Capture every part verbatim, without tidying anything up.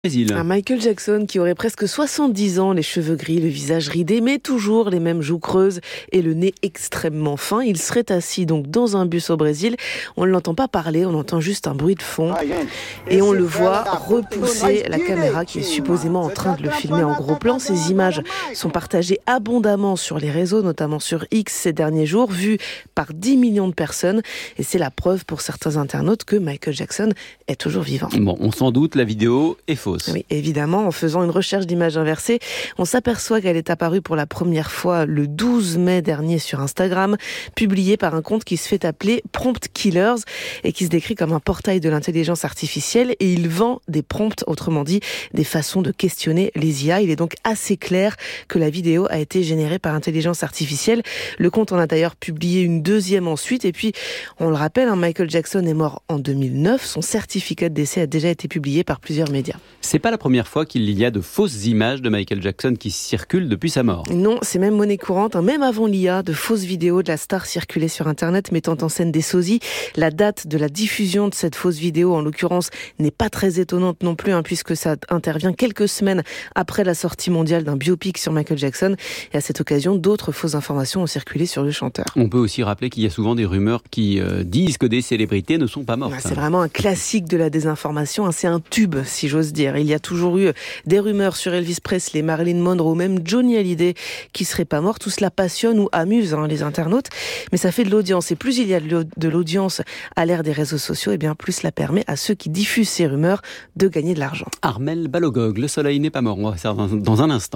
Brésil. Un Michael Jackson qui aurait presque soixante-dix ans, les cheveux gris, le visage ridé, mais toujours les mêmes joues creuses et le nez extrêmement fin. Il serait assis donc dans un bus au Brésil. On ne l'entend pas parler, on entend juste un bruit de fond. Et on le voit repousser la caméra qui est supposément en train de le filmer en gros plan. Ces images sont partagées abondamment sur les réseaux, notamment sur X ces derniers jours, vues par dix millions de personnes. Et c'est la preuve pour certains internautes que Michael Jackson est toujours vivant. Bon, on s'en doute, la vidéo est fausse. Oui, évidemment, en faisant une recherche d'images inversées, on s'aperçoit qu'elle est apparue pour la première fois le douze mai dernier sur Instagram, publiée par un compte qui se fait appeler Prompt Killers et qui se décrit comme un portail de l'intelligence artificielle, et il vend des prompts, autrement dit, des façons de questionner les I A. Il est donc assez clair que la vidéo a été générée par intelligence artificielle. Le compte en a d'ailleurs publié une deuxième ensuite, et puis, on le rappelle, hein, Michael Jackson est mort en deux mille neuf, son certificat de décès a déjà été publié par plusieurs médias. C'est pas la première fois qu'il y a de fausses images de Michael Jackson qui circulent depuis sa mort. Non, c'est même monnaie courante. Hein. Même avant l'I A, de fausses vidéos de la star circulaient sur Internet mettant en scène des sosies. La date de la diffusion de cette fausse vidéo, en l'occurrence, n'est pas très étonnante non plus, hein, puisque ça intervient quelques semaines après la sortie mondiale d'un biopic sur Michael Jackson. Et à cette occasion, d'autres fausses informations ont circulé sur le chanteur. On peut aussi rappeler qu'il y a souvent des rumeurs qui euh, disent que des célébrités ne sont pas mortes. Ouais, c'est vraiment un classique de la désinformation. Hein. C'est un tube, si j'ose dire. Il y a toujours eu des rumeurs sur Elvis Presley, Marilyn Monroe, même Johnny Hallyday qui serait pas mort. Tout cela passionne ou amuse hein, les internautes, mais ça fait de l'audience. Et plus il y a de l'audience à l'ère des réseaux sociaux, et bien plus cela permet à ceux qui diffusent ces rumeurs de gagner de l'argent. Armel Balogog, le soleil n'est pas mort. On va faire dans un instant.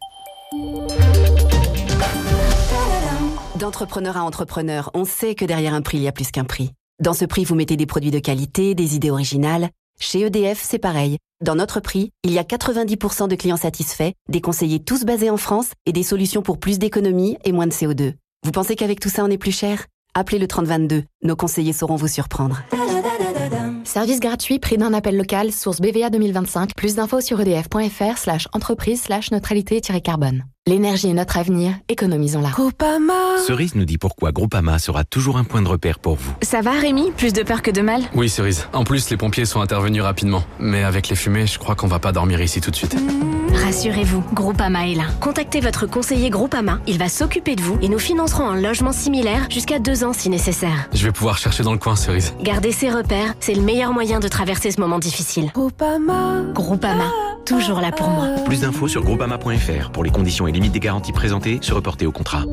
D'entrepreneur à entrepreneur, on sait que derrière un prix, il y a plus qu'un prix. Dans ce prix, vous mettez des produits de qualité, des idées originales. Chez E D F, c'est pareil. Dans notre prix, il y a quatre-vingt-dix pour cent de clients satisfaits, des conseillers tous basés en France et des solutions pour plus d'économie et moins de C O deux. Vous pensez qu'avec tout ça, on est plus cher ? Appelez le trente vingt-deux. Nos conseillers sauront vous surprendre. Service gratuit, prix d'un appel local, source B V A deux mille vingt-cinq. Plus d'infos sur edf.fr slash entreprise slash neutralité-carbone. L'énergie est notre avenir, économisons-la. Groupama. Cerise nous dit pourquoi Groupama sera toujours un point de repère pour vous. Ça va Rémi ? Plus de peur que de mal ? Oui Cerise, en plus les pompiers sont intervenus rapidement. Mais avec les fumées, je crois qu'on va pas dormir ici tout de suite. Rassurez-vous, Groupama est là. Contactez votre conseiller Groupama, il va s'occuper de vous et nous financerons un logement similaire jusqu'à deux ans si nécessaire. Je vais pouvoir chercher dans le coin Cerise. Gardez ses repères, c'est le meilleur moyen de traverser ce moment difficile. Groupama. Groupama, toujours là pour moi. Plus d'infos sur groupama point f r pour les conditions et limites des garanties présentées, se reporter au contrat.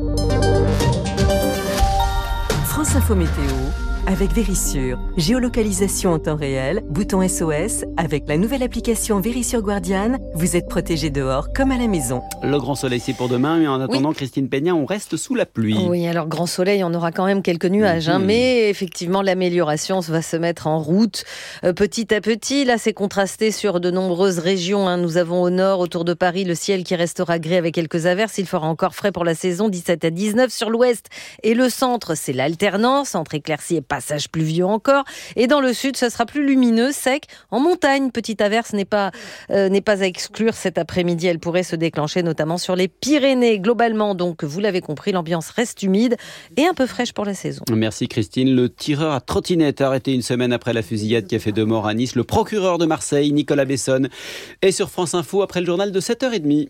France Info Météo avec Vérissure. Géolocalisation en temps réel, bouton S O S. Avec la nouvelle application Vérissure Guardian, vous êtes protégé dehors comme à la maison. Le grand soleil, c'est pour demain, mais en attendant, oui. Christine Peña, on reste sous la pluie. Oui, alors grand soleil, on aura quand même quelques nuages, mmh. hein, mais effectivement, l'amélioration va se mettre en route euh, petit à petit. Là, c'est contrasté sur de nombreuses régions. Hein. Nous avons au nord, autour de Paris, le ciel qui restera gris avec quelques averses. Il fera encore frais pour la saison, dix-sept à dix-neuf. Sur l'ouest et le centre, c'est l'alternance entre éclaircies et passage pluvieux encore. Et dans le sud, ce sera plus lumineux, sec. En montagne, petite averse n'est pas, euh, n'est pas à exclure cet après-midi. Elle pourrait se déclencher notamment sur les Pyrénées. Globalement, donc, vous l'avez compris, l'ambiance reste humide et un peu fraîche pour la saison. Merci Christine. Le tireur à trottinette arrêté une semaine après la fusillade qui a fait deux morts à Nice. Le procureur de Marseille, Nicolas Besson, est sur France Info après le journal de sept heures trente.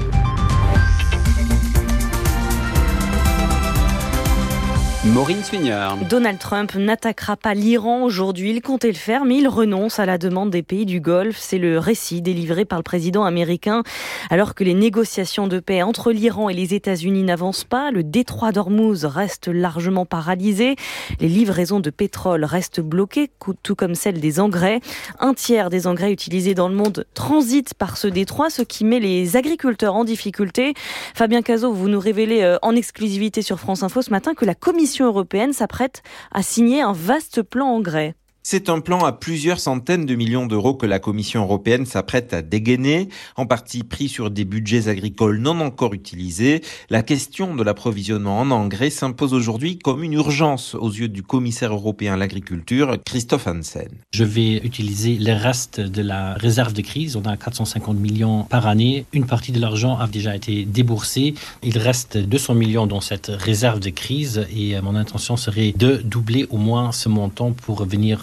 Maureen Suignard. Donald Trump n'attaquera pas l'Iran aujourd'hui. Il comptait le faire, mais il renonce à la demande des pays du Golfe. C'est le récit délivré par le président américain. Alors que les négociations de paix entre l'Iran et les États-Unis n'avancent pas, le détroit d'Ormuz reste largement paralysé. Les livraisons de pétrole restent bloquées, tout comme celles des engrais. Un tiers des engrais utilisés dans le monde transitent par ce détroit, ce qui met les agriculteurs en difficulté. Fabien Cazot, vous nous révélez en exclusivité sur France Info ce matin que la Commission européenne s'apprête à signer un vaste plan engrais. C'est un plan à plusieurs centaines de millions d'euros que la Commission européenne s'apprête à dégainer, en partie pris sur des budgets agricoles non encore utilisés. La question de l'approvisionnement en engrais s'impose aujourd'hui comme une urgence aux yeux du commissaire européen à l'agriculture, Christophe Hansen. Je vais utiliser les restes de la réserve de crise. On a quatre cent cinquante millions par année. Une partie de l'argent a déjà été déboursée. Il reste deux cents millions dans cette réserve de crise et mon intention serait de doubler au moins ce montant pour venir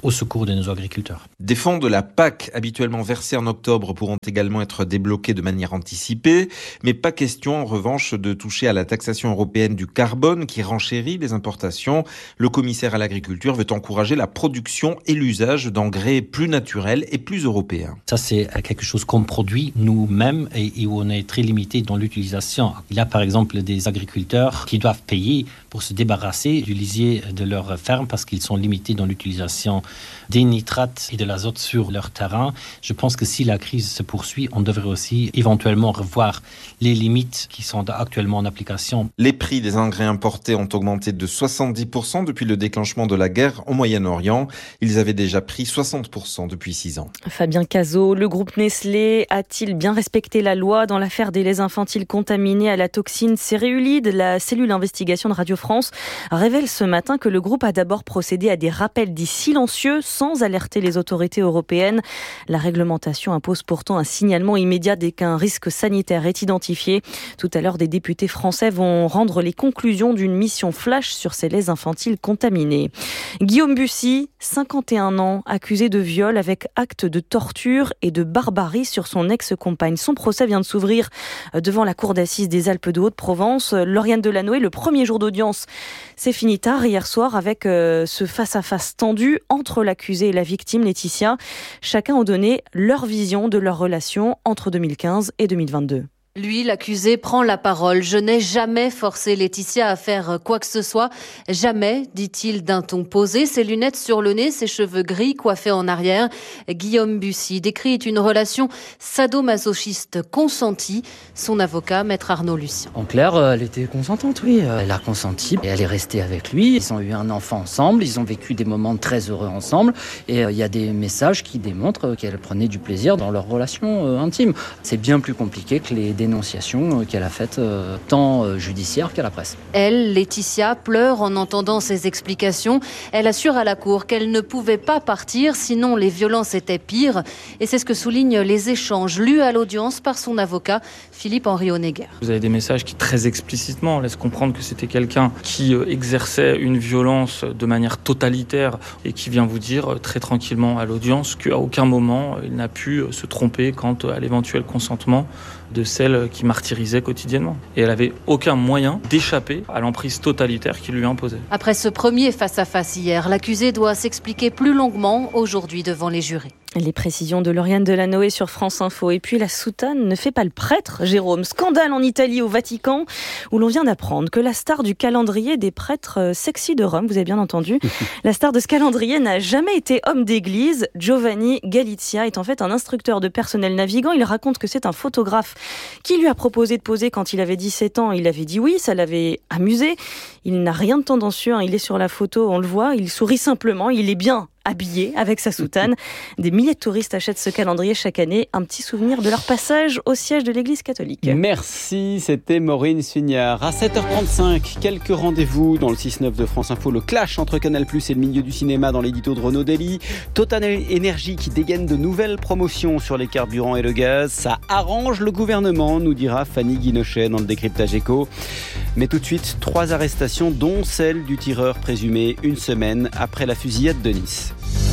au secours de nos agriculteurs. Des fonds de la P A C habituellement versés en octobre pourront également être débloqués de manière anticipée, mais pas question en revanche de toucher à la taxation européenne du carbone qui renchérit les importations. Le commissaire à l'agriculture veut encourager la production et l'usage d'engrais plus naturels et plus européens. Ça, c'est quelque chose qu'on produit nous-mêmes et où on est très limité dans l'utilisation. Il y a par exemple des agriculteurs qui doivent payer pour se débarrasser du lisier de leur ferme parce qu'ils sont limités dans l'utilisation des nitrates et de l'azote sur leur terrain. Je pense que si la crise se poursuit, on devrait aussi éventuellement revoir les limites qui sont actuellement en application. Les prix des engrais importés ont augmenté de soixante-dix pour cent depuis le déclenchement de la guerre au Moyen-Orient. Ils avaient déjà pris soixante pour cent depuis six ans. Fabien Cazot, le groupe Nestlé a-t-il bien respecté la loi dans l'affaire des laits infantiles contaminés à la toxine céréulide? La cellule d'investigation de Radio France révèle ce matin que le groupe a d'abord procédé à des rappels dits silencieux sans alerter les autorités européennes. La réglementation impose pourtant un signalement immédiat dès qu'un risque sanitaire est identifié. Tout à l'heure, des députés français vont rendre les conclusions d'une mission flash sur ces laits infantiles contaminés. Guillaume Bussy, cinquante et un ans, accusé de viol avec acte de torture et de barbarie sur son ex-compagne. Son procès vient de s'ouvrir devant la cour d'assises des Alpes de Haute-Provence. Lauriane Delanoë, le premier jour d'audience, c'est fini tard hier soir avec euh, ce face-à-face tendu entre l'accusé et la victime Laetitia. Chacun a donné leur vision de leur relation entre deux mille quinze et deux mille vingt-deux. Lui, l'accusé, prend la parole. « Je n'ai jamais forcé Laetitia à faire quoi que ce soit. Jamais, dit-il d'un ton posé, ses lunettes sur le nez, ses cheveux gris coiffés en arrière. » Guillaume Bussy décrit une relation sadomasochiste consentie. Son avocat, maître Arnaud Lucien. En clair, elle était consentante, oui. Elle a consenti et elle est restée avec lui. Ils ont eu un enfant ensemble, ils ont vécu des moments très heureux ensemble. Et il y a des messages qui démontrent qu'elle prenait du plaisir dans leur relation intime. C'est bien plus compliqué que les dénonciations qu'elle a faites euh, tant euh, judiciaires qu'à la presse. Elle, Laetitia, pleure en entendant ces explications. Elle assure à la cour qu'elle ne pouvait pas partir, sinon les violences étaient pires. Et c'est ce que soulignent les échanges lus à l'audience par son avocat, Philippe-Henri Honegger. Vous avez des messages qui très explicitement laissent comprendre que c'était quelqu'un qui euh, exerçait une violence de manière totalitaire et qui vient vous dire euh, très tranquillement à l'audience qu'à aucun moment il n'a pu euh, se tromper quant à l'éventuel consentement de celle qui martyrisait quotidiennement. Et elle n'avait aucun moyen d'échapper à l'emprise totalitaire qui lui imposait. Après ce premier face-à-face hier, l'accusé doit s'expliquer plus longuement aujourd'hui devant les jurés. Les précisions de Lauriane Delanoë sur France Info. Et puis la soutane ne fait pas le prêtre, Jérôme. Scandale en Italie, au Vatican, où l'on vient d'apprendre que la star du calendrier des prêtres sexy de Rome, vous avez bien entendu, la star de ce calendrier n'a jamais été homme d'église. Giovanni Galizia est en fait un instructeur de personnel navigant. Il raconte que c'est un photographe qui lui a proposé de poser quand il avait dix-sept ans. Il avait dit oui, ça l'avait amusé. Il n'a rien de tendancieux, hein. Il est sur la photo, on le voit, il sourit simplement, il est bien habillé avec sa soutane. Des milliers de touristes achètent ce calendrier chaque année, un petit souvenir de leur passage au siège de l'église catholique. Merci, c'était Maureen Sugnard. À sept heures trente-cinq, quelques rendez-vous dans le six neuf de France Info. Le clash entre Canal plus et le milieu du cinéma dans l'édito de Renaud Dely. Total Énergie qui dégaine de nouvelles promotions sur les carburants et le gaz. Ça arrange le gouvernement, nous dira Fanny Guinochet dans le décryptage éco. Mais tout de suite, trois arrestations, dont celle du tireur présumé une semaine après la fusillade de Nice.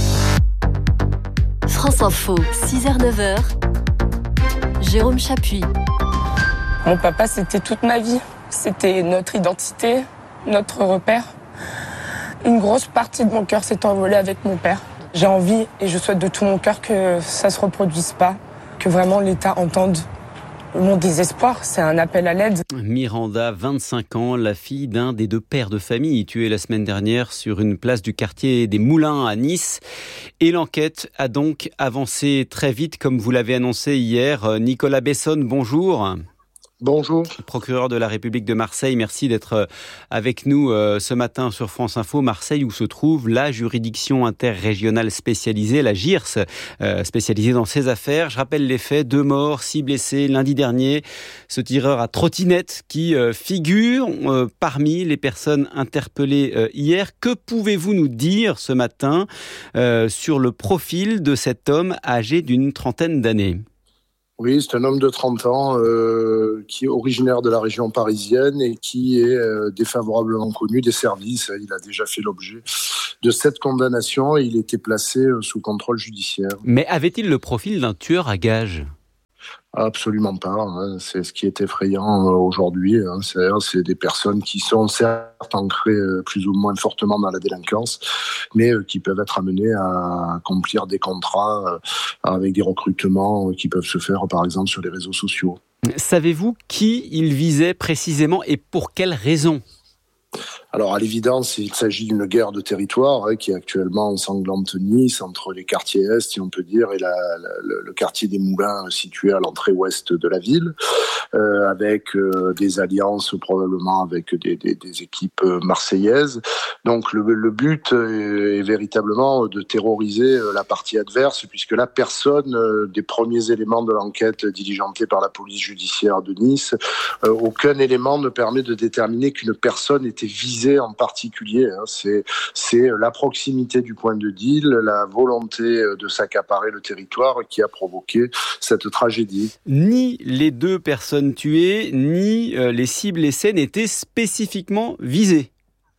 France Info, six heures neuf heures, Jérôme Chapuis. Mon papa, c'était toute ma vie. C'était notre identité, notre repère. Une grosse partie de mon cœur s'est envolée avec mon père. J'ai envie et je souhaite de tout mon cœur que ça ne se reproduise pas, que vraiment l'État entende mon désespoir. C'est un appel à l'aide. Miranda, vingt-cinq ans, la fille d'un des deux pères de famille tués la semaine dernière sur une place du quartier des Moulins à Nice. Et l'enquête a donc avancé très vite, comme vous l'avez annoncé hier. Nicolas Besson, bonjour. Bonjour. Procureur de la République de Marseille, merci d'être avec nous ce matin sur France Info. Marseille, où se trouve la juridiction interrégionale spécialisée, la J I R S, spécialisée dans ces affaires. Je rappelle les faits, deux morts, six blessés lundi dernier. Ce tireur à trottinette qui figure parmi les personnes interpellées hier. Que pouvez-vous nous dire ce matin sur le profil de cet homme âgé d'une trentaine d'années ? Oui, c'est un homme de trente ans euh, qui est originaire de la région parisienne et qui est euh, défavorablement connu des services. Il a déjà fait l'objet de sept condamnations et il était placé euh, sous contrôle judiciaire. Mais avait-il le profil d'un tueur à gages ? Absolument pas. Hein. C'est ce qui est effrayant aujourd'hui. Hein. C'est, c'est des personnes qui sont certes ancrées euh, plus ou moins fortement dans la délinquance, mais euh, qui peuvent être amenées à accomplir des contrats euh, avec des recrutements euh, qui peuvent se faire, par exemple, sur les réseaux sociaux. Savez-vous qui il visait précisément et pour quelles raisons ? Alors, à l'évidence, il s'agit d'une guerre de territoire hein, qui est actuellement ensanglante Nice, entre les quartiers Est, si on peut dire, et la, la, le quartier des Moulins situé à l'entrée ouest de la ville, euh, avec euh, des alliances probablement avec des, des, des équipes marseillaises. Donc, le, le but est, est véritablement de terroriser la partie adverse, puisque là, personne euh, des premiers éléments de l'enquête diligentée par la police judiciaire de Nice, euh, aucun élément ne permet de déterminer qu'une personne était visée en particulier. Hein. C'est, c'est la proximité du point de deal, la volonté de s'accaparer le territoire qui a provoqué cette tragédie. Ni les deux personnes tuées, ni euh, les cibles essais n'étaient spécifiquement visées.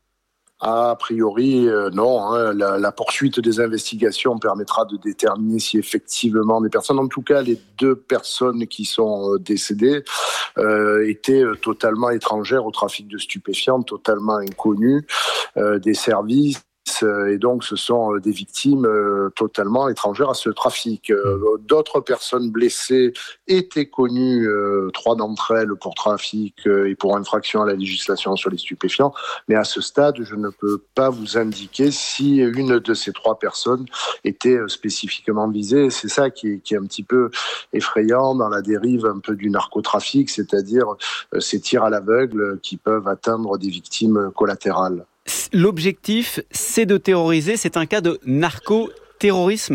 A priori, euh, non. Hein. La, la poursuite des investigations permettra de déterminer si effectivement des personnes, en tout cas les deux personnes qui sont euh, décédées, euh, étaient euh, totalement étrangères au trafic de stupéfiants, totalement inconnues euh, des services. Et donc, ce sont des victimes euh, totalement étrangères à ce trafic. Euh, d'autres personnes blessées étaient connues, euh, trois d'entre elles pour trafic euh, et pour infraction à la législation sur les stupéfiants. Mais à ce stade, je ne peux pas vous indiquer si une de ces trois personnes était spécifiquement visée. Et c'est ça qui est, qui est un petit peu effrayant dans la dérive un peu du narcotrafic, c'est-à-dire euh, ces tirs à l'aveugle qui peuvent atteindre des victimes collatérales. L'objectif, c'est de terroriser. C'est un cas de narco-terrorisme ?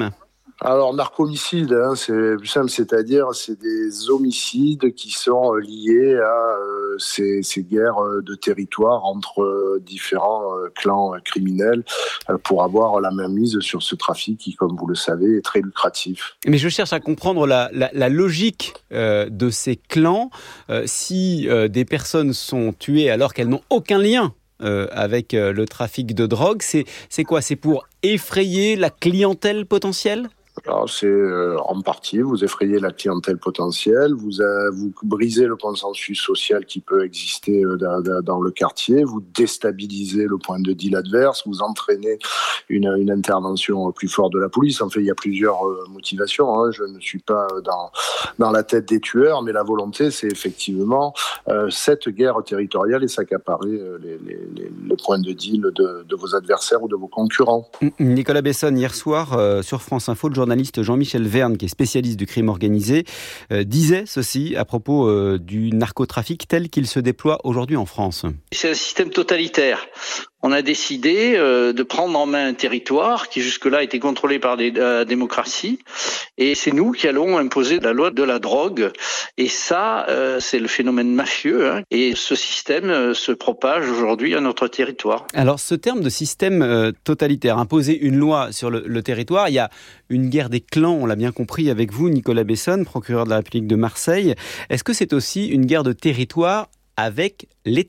Alors, narcomicide, hein, c'est plus simple, c'est-à-dire c'est des homicides qui sont liés à euh, ces, ces guerres de territoire entre euh, différents euh, clans criminels euh, pour avoir la mainmise sur ce trafic qui, comme vous le savez, est très lucratif. Mais je cherche à comprendre la, la, la logique euh, de ces clans. Euh, si euh, des personnes sont tuées alors qu'elles n'ont aucun lien Euh, avec euh, le trafic de drogue, c'est, c'est quoi ? C'est pour effrayer la clientèle potentielle ? Alors c'est euh, en partie, vous effrayez la clientèle potentielle, vous, euh, vous brisez le consensus social qui peut exister euh, dans, dans le quartier, vous déstabilisez le point de deal adverse, vous entraînez une, une intervention plus forte de la police. En fait, il y a plusieurs euh, motivations. Hein. Je ne suis pas dans, dans la tête des tueurs, mais la volonté, c'est effectivement euh, cette guerre territoriale et s'accaparer euh, les, les, les, les points de deal de, de vos adversaires ou de vos concurrents. Nicolas Besson, hier soir, euh, sur France Info, le journaliste Jean-Michel Verne, qui est spécialiste du crime organisé, euh, disait ceci à propos euh, du narcotrafic tel qu'il se déploie aujourd'hui en France. C'est un système totalitaire. On a décidé euh, de prendre en main un territoire qui jusque-là était contrôlé par des, la démocratie, et c'est nous qui allons imposer la loi de la drogue. Et ça, euh, c'est le phénomène mafieux, hein, et ce système euh, se propage aujourd'hui à notre territoire. Alors, ce terme de système euh, totalitaire, imposer une loi sur le, le territoire, il y a une guerre des clans, on l'a bien compris avec vous, Nicolas Besson, procureur de la République de Marseille. Est-ce que c'est aussi une guerre de territoire avec l'État ?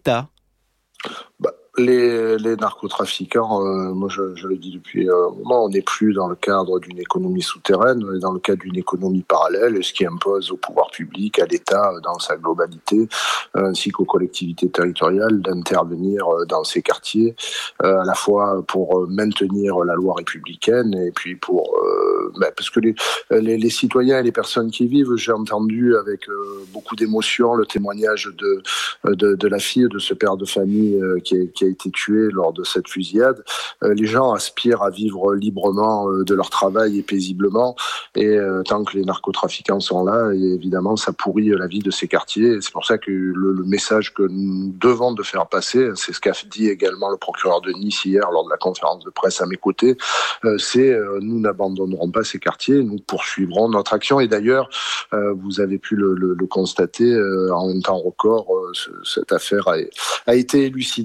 bah. Les, les narcotrafiquants, euh, moi je, je le dis depuis un moment, on n'est plus dans le cadre d'une économie souterraine, on est dans le cadre d'une économie parallèle, ce qui impose au pouvoir public, à l'État dans sa globalité, euh, ainsi qu'aux collectivités territoriales d'intervenir dans ces quartiers, euh, à la fois pour maintenir la loi républicaine et puis pour... Euh, bah, parce que les, les, les citoyens et les personnes qui y vivent, j'ai entendu avec euh, beaucoup d'émotion le témoignage de, de, de la fille de ce père de famille euh, qui est qui a été tué lors de cette fusillade. Euh, les gens aspirent à vivre librement euh, de leur travail et paisiblement, et euh, tant que les narcotrafiquants sont là, et évidemment ça pourrit la vie de ces quartiers. Et c'est pour ça que le, le message que nous devons de faire passer, c'est ce qu'a dit également le procureur de Nice hier lors de la conférence de presse à mes côtés, euh, c'est euh, nous n'abandonnerons pas ces quartiers, nous poursuivrons notre action. Et d'ailleurs, euh, vous avez pu le, le, le constater, euh, en un temps record, euh, ce, cette affaire a, a été élucidée,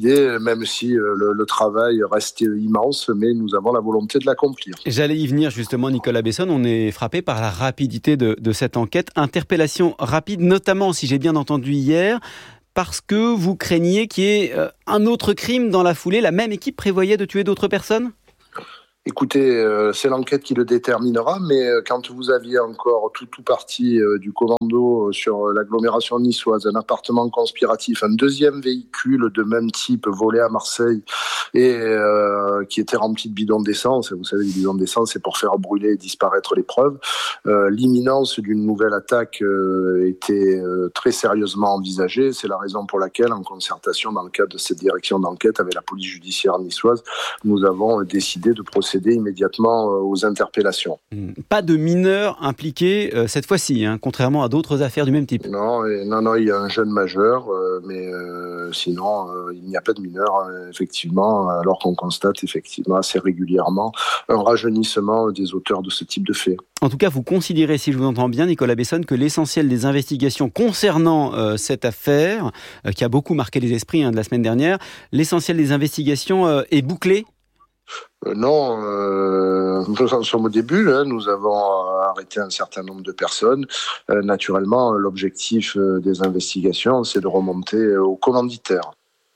même si euh, le, le travail reste immense, mais nous avons la volonté de l'accomplir. J'allais y venir justement, Nicolas Besson. On est frappé par la rapidité de, de cette enquête. Interpellation rapide, notamment, si j'ai bien entendu hier, parce que vous craigniez qu'il y ait euh, un autre crime dans la foulée. La même équipe prévoyait de tuer d'autres personnes ? Écoutez, euh, c'est l'enquête qui le déterminera, mais euh, quand vous aviez encore tout tout parti euh, du commando sur l'agglomération niçoise, un appartement conspiratif, un deuxième véhicule de même type volé à Marseille et euh, qui était rempli de bidons d'essence, et vous savez, les bidons d'essence, c'est pour faire brûler et disparaître les preuves, euh, l'imminence d'une nouvelle attaque euh, était euh, très sérieusement envisagée. C'est la raison pour laquelle, en concertation dans le cadre de cette direction d'enquête avec la police judiciaire niçoise, nous avons décidé de procéder immédiatement aux interpellations. Pas de mineurs impliqués euh, cette fois-ci, hein, contrairement à d'autres affaires du même type. Non, et, non, non, il y a un jeune majeur, euh, mais euh, sinon, euh, il n'y a pas de mineurs, euh, effectivement, alors qu'on constate effectivement assez régulièrement un rajeunissement des auteurs de ce type de faits. En tout cas, vous considérez, si je vous entends bien, Nicolas Besson, que l'essentiel des investigations concernant euh, cette affaire, euh, qui a beaucoup marqué les esprits hein, de la semaine dernière, l'essentiel des investigations euh, est bouclé ? Euh, non, euh, nous en sommes au début. Hein, nous avons euh, arrêté un certain nombre de personnes. Euh, naturellement, l'objectif euh, des investigations, c'est de remonter euh, aux commanditaires.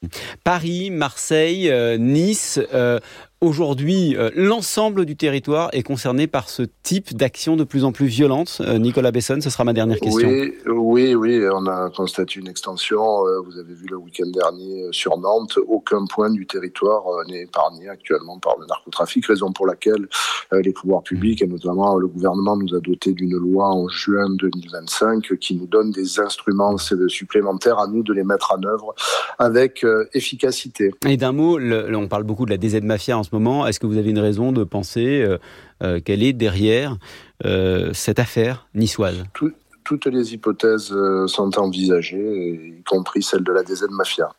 Paris, Marseille, euh, Nice... Euh, Aujourd'hui, euh, l'ensemble du territoire est concerné par ce type d'action de plus en plus violente. Euh, Nicolas Besson, ce sera ma dernière question. Oui, oui, oui, on a constaté une extension. Euh, vous avez vu le week-end dernier euh, sur Nantes. Aucun point du territoire euh, n'est épargné actuellement par le narcotrafic, raison pour laquelle euh, les pouvoirs publics, et notamment le gouvernement, nous a doté d'une loi en juin deux mille vingt-cinq qui nous donne des instruments supplémentaires à nous de les mettre en œuvre avec euh, efficacité. Et d'un mot, le, on parle beaucoup de la D Z Mafia en ce moment. Est-ce que vous avez une raison de penser euh, euh, qu'elle est derrière euh, cette affaire niçoise ? Tout, Toutes les hypothèses euh, sont envisagées, y compris celle de la D Z Mafia.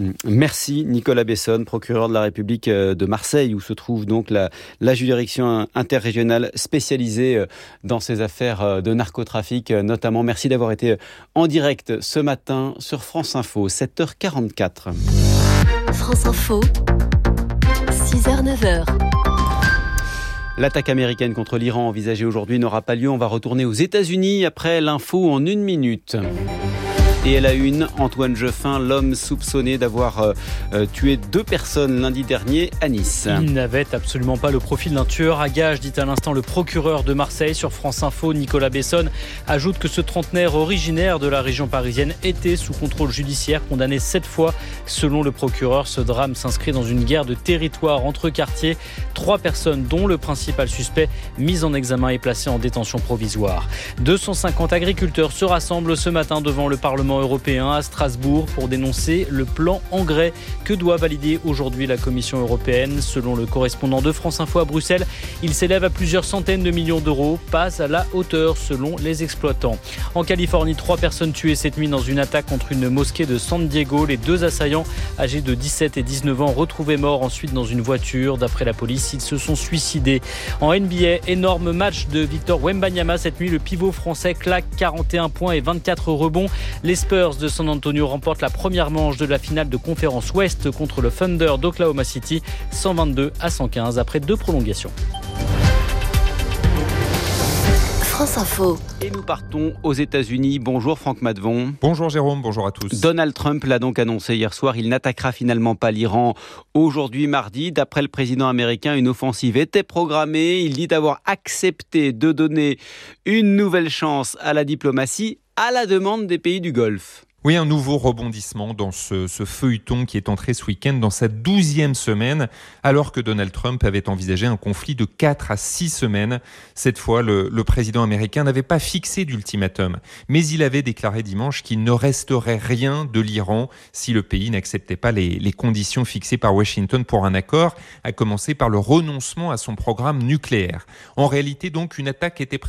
Merci Nicolas Besson, procureur de la République de Marseille, où se trouve donc la, la juridiction interrégionale spécialisée dans ces affaires de narcotrafic notamment. Merci d'avoir été en direct ce matin sur France Info, sept heures quarante-quatre. France Info, six heures neuf heures. L'attaque américaine contre l'Iran envisagée aujourd'hui n'aura pas lieu. On va retourner aux États-Unis après l'info en une minute. Et à la une, Antoine Jeuffin, l'homme soupçonné d'avoir euh, euh, tué deux personnes lundi dernier à Nice. Il n'avait absolument pas le profil d'un tueur à gages, dit à l'instant le procureur de Marseille. Sur France Info, Nicolas Besson ajoute que ce trentenaire originaire de la région parisienne était sous contrôle judiciaire, condamné sept fois. Selon le procureur, ce drame s'inscrit dans une guerre de territoire entre quartiers. Trois personnes, dont le principal suspect, mis en examen et placé en détention provisoire. deux cent cinquante agriculteurs se rassemblent ce matin devant le Parlement européen à Strasbourg pour dénoncer le plan engrais que doit valider aujourd'hui la Commission européenne. Selon le correspondant de France Info à Bruxelles, il s'élève à plusieurs centaines de millions d'euros, pas à la hauteur selon les exploitants. En Californie, trois personnes tuées cette nuit dans une attaque contre une mosquée de San Diego. Les deux assaillants, âgés de dix-sept et dix-neuf ans, retrouvés morts ensuite dans une voiture. D'après la police, ils se sont suicidés. En N B A, énorme match de Victor Wembanyama cette nuit. Le pivot français claque quarante et un points et vingt-quatre rebonds. Les Spurs de San Antonio remportent la première manche de la finale de conférence Ouest contre le Thunder d'Oklahoma City, cent vingt-deux à cent quinze après deux prolongations. France Info. Et nous partons aux États-Unis. Bonjour Franck Madevon. Bonjour Jérôme, bonjour à tous. Donald Trump l'a donc annoncé hier soir, il n'attaquera finalement pas l'Iran aujourd'hui mardi. D'après le président américain, une offensive était programmée. Il dit avoir accepté de donner une nouvelle chance à la diplomatie à la demande des pays du Golfe. Oui, un nouveau rebondissement dans ce, ce feuilleton qui est entré ce week-end dans sa douzième semaine, alors que Donald Trump avait envisagé un conflit de quatre à six semaines. Cette fois, le, le président américain n'avait pas fixé d'ultimatum, mais il avait déclaré dimanche qu'il ne resterait rien de l'Iran si le pays n'acceptait pas les, les conditions fixées par Washington pour un accord, à commencer par le renoncement à son programme nucléaire. En réalité, donc, une attaque était prévue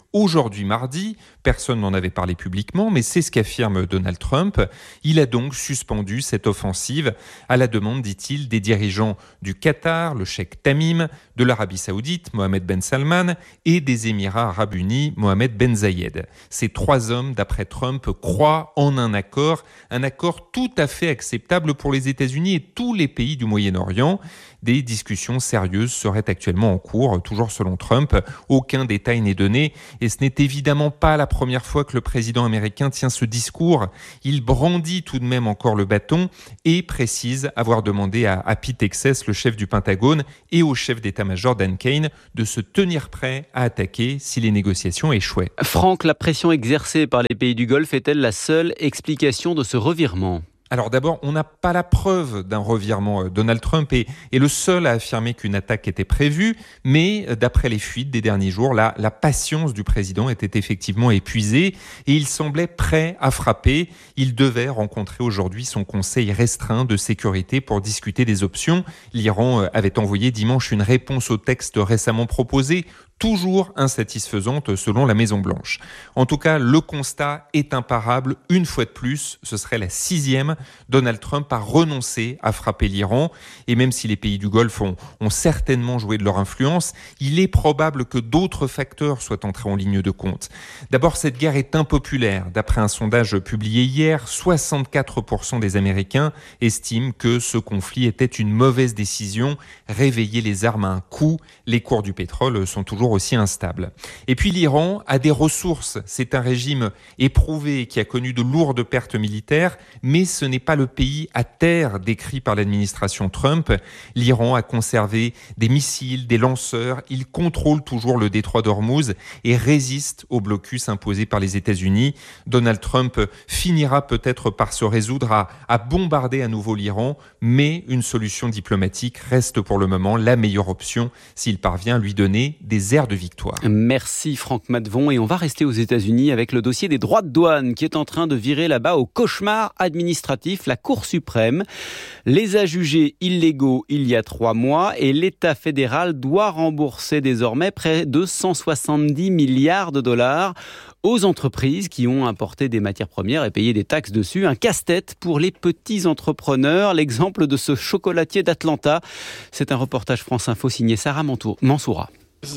Aujourd'hui, mardi, personne n'en avait parlé publiquement, mais c'est ce qu'affirme Donald Trump. Il a donc suspendu cette offensive à la demande, dit-il, des dirigeants du Qatar, le cheikh Tamim, de l'Arabie Saoudite, Mohamed Ben Salman, et des Émirats Arabes Unis, Mohamed Ben Zayed. Ces trois hommes, d'après Trump, croient en un accord, un accord tout à fait acceptable pour les États-Unis et tous les pays du Moyen-Orient. Des discussions sérieuses seraient actuellement en cours, toujours selon Trump. Aucun détail n'est donné et ce n'est évidemment pas la première fois que le président américain tient ce discours. Il brandit tout de même encore le bâton et précise avoir demandé à, à Pete Hegseth, le chef du Pentagone, et au chef d'état-major Dan Kane de se tenir prêt à attaquer si les négociations échouaient. Franck, la pression exercée par les pays du Golfe est-elle la seule explication de ce revirement ? Alors d'abord, on n'a pas la preuve d'un revirement. Donald Trump est, est le seul à affirmer qu'une attaque était prévue, mais d'après les fuites des derniers jours, la, la patience du président était effectivement épuisée et il semblait prêt à frapper. Il devait rencontrer aujourd'hui son conseil restreint de sécurité pour discuter des options. L'Iran avait envoyé dimanche une réponse au texte récemment proposé, toujours insatisfaisante selon la Maison-Blanche. En tout cas, le constat est imparable. Une fois de plus, ce serait la sixième. Donald Trump a renoncé à frapper l'Iran. Et même si les pays du Golfe ont, ont certainement joué de leur influence, il est probable que d'autres facteurs soient entrés en ligne de compte. D'abord, cette guerre est impopulaire. D'après un sondage publié hier, soixante-quatre pour cent des Américains estiment que ce conflit était une mauvaise décision. Réveiller les armes à un coup. Les cours du pétrole sont toujours aussi instable. Et puis l'Iran a des ressources. C'est un régime éprouvé qui a connu de lourdes pertes militaires, mais ce n'est pas le pays à terre décrit par l'administration Trump. L'Iran a conservé des missiles, des lanceurs. Il contrôle toujours le détroit d'Ormuz et résiste au blocus imposé par les États-Unis. Donald Trump finira peut-être par se résoudre à, à bombarder à nouveau l'Iran, mais une solution diplomatique reste pour le moment la meilleure option s'il parvient à lui donner des airs de victoire. Merci Franck Matvon, et on va rester aux États-Unis avec le dossier des droits de douane qui est en train de virer là-bas au cauchemar administratif. La Cour suprême les a jugés illégaux il y a trois mois et l'État fédéral doit rembourser désormais près de cent soixante-dix milliards de dollars aux entreprises qui ont importé des matières premières et payé des taxes dessus. Un casse-tête pour les petits entrepreneurs. L'exemple de ce chocolatier d'Atlanta, c'est un reportage France Info signé Sarah Mansoura.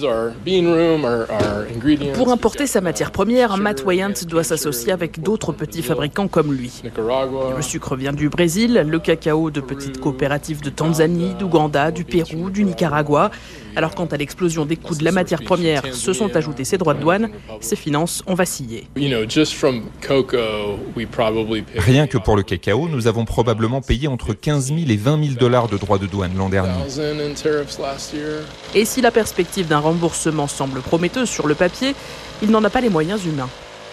Pour importer sa matière première, Matt Wyant doit s'associer avec d'autres petits fabricants comme lui. Le sucre vient du Brésil, le cacao de petites coopératives de Tanzanie, d'Ouganda, du Pérou, du Nicaragua. Alors quant à l'explosion des coûts de la matière première, se sont ajoutés ses droits de douane, ses finances ont vacillé. Rien que pour le cacao, nous avons probablement payé entre quinze mille et vingt mille dollars de droits de douane l'an dernier. Et si la perspective d'un remboursement semble prometteuse sur le papier, il n'en a pas les moyens humains.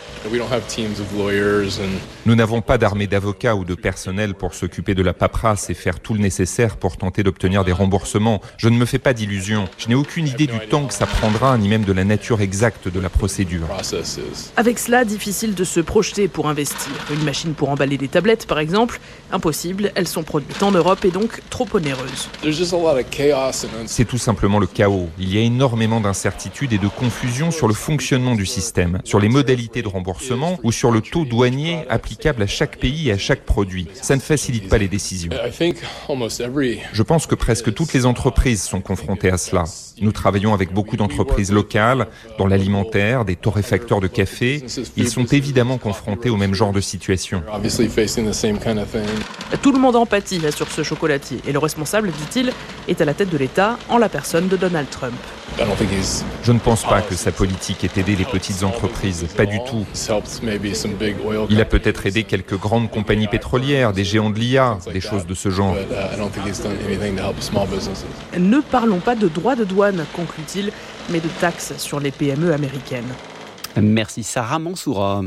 Nous n'avons pas d'armée d'avocats ou de personnel pour s'occuper de la paperasse et faire tout le nécessaire pour tenter d'obtenir des remboursements. Je ne me fais pas d'illusions. Je n'ai aucune idée du temps que ça prendra, ni même de la nature exacte de la procédure. Avec cela, difficile de se projeter pour investir. Une machine pour emballer des tablettes, par exemple, impossible. Elles sont produites en Europe et donc trop onéreuses. C'est tout simplement le chaos. Il y a énormément d'incertitudes et de confusion sur le fonctionnement du système, sur les modalités de remboursement ou sur le taux douanier applicable à chaque pays et à chaque produit. Ça ne facilite pas les décisions. Je pense que presque toutes les entreprises sont confrontées à cela. Nous travaillons avec beaucoup d'entreprises locales, dans l'alimentaire, des torréfacteurs de café. Ils sont évidemment confrontés au même genre de situation. Tout le monde empathie sur ce chocolatier et le responsable, dit-il, est à la tête de l'État en la personne de Donald Trump. Je ne pense pas que sa politique ait aidé les petites entreprises, pas du tout. Il a peut-être aidé quelques grandes compagnies pétrolières, des géants de l'I A, des choses de ce genre. Ne parlons pas de droits de douane, conclut-il, mais de taxes sur les P M E américaines. Merci Sarah Mansoura.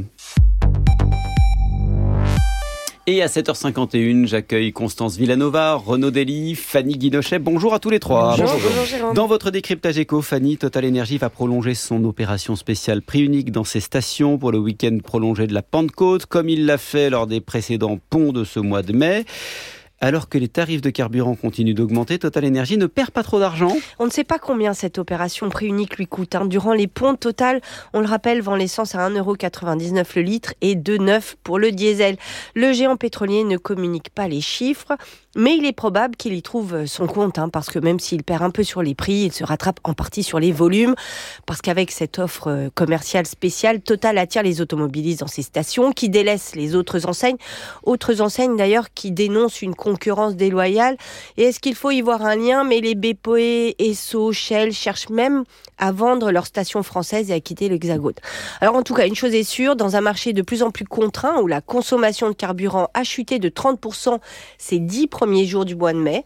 Et à sept heures cinquante et une, j'accueille Constance Villanova, Renaud Dely, Fanny Guinochet. Bonjour à tous les trois. Bonjour. Bonjour Jérôme. Dans votre décryptage éco, Fanny, Total Energy va prolonger son opération spéciale prix unique dans ses stations pour le week-end prolongé de la Pentecôte, comme il l'a fait lors des précédents ponts de ce mois de mai. Alors que les tarifs de carburant continuent d'augmenter, Total Energy ne perd pas trop d'argent. On ne sait pas combien cette opération prix unique lui coûte. Hein. Durant les ponts, Total, on le rappelle, vend l'essence à un euro quatre-vingt-dix-neuf le litre et deux euros neuf pour le diesel. Le géant pétrolier ne communique pas les chiffres, mais il est probable qu'il y trouve son compte, hein, parce que même s'il perd un peu sur les prix, il se rattrape en partie sur les volumes, parce qu'avec cette offre commerciale spéciale, Total attire les automobilistes dans ses stations, qui délaissent les autres enseignes. Autres enseignes d'ailleurs qui dénoncent une concurrence déloyale. Et est-ce qu'il faut y voir un lien ? Mais les B P E, Esso, Shell cherchent même à vendre leurs stations françaises et à quitter l'Hexagone. Alors en tout cas, une chose est sûre, dans un marché de plus en plus contraint, où la consommation de carburant a chuté de trente pour cent ces dix premiers jours du mois de mai,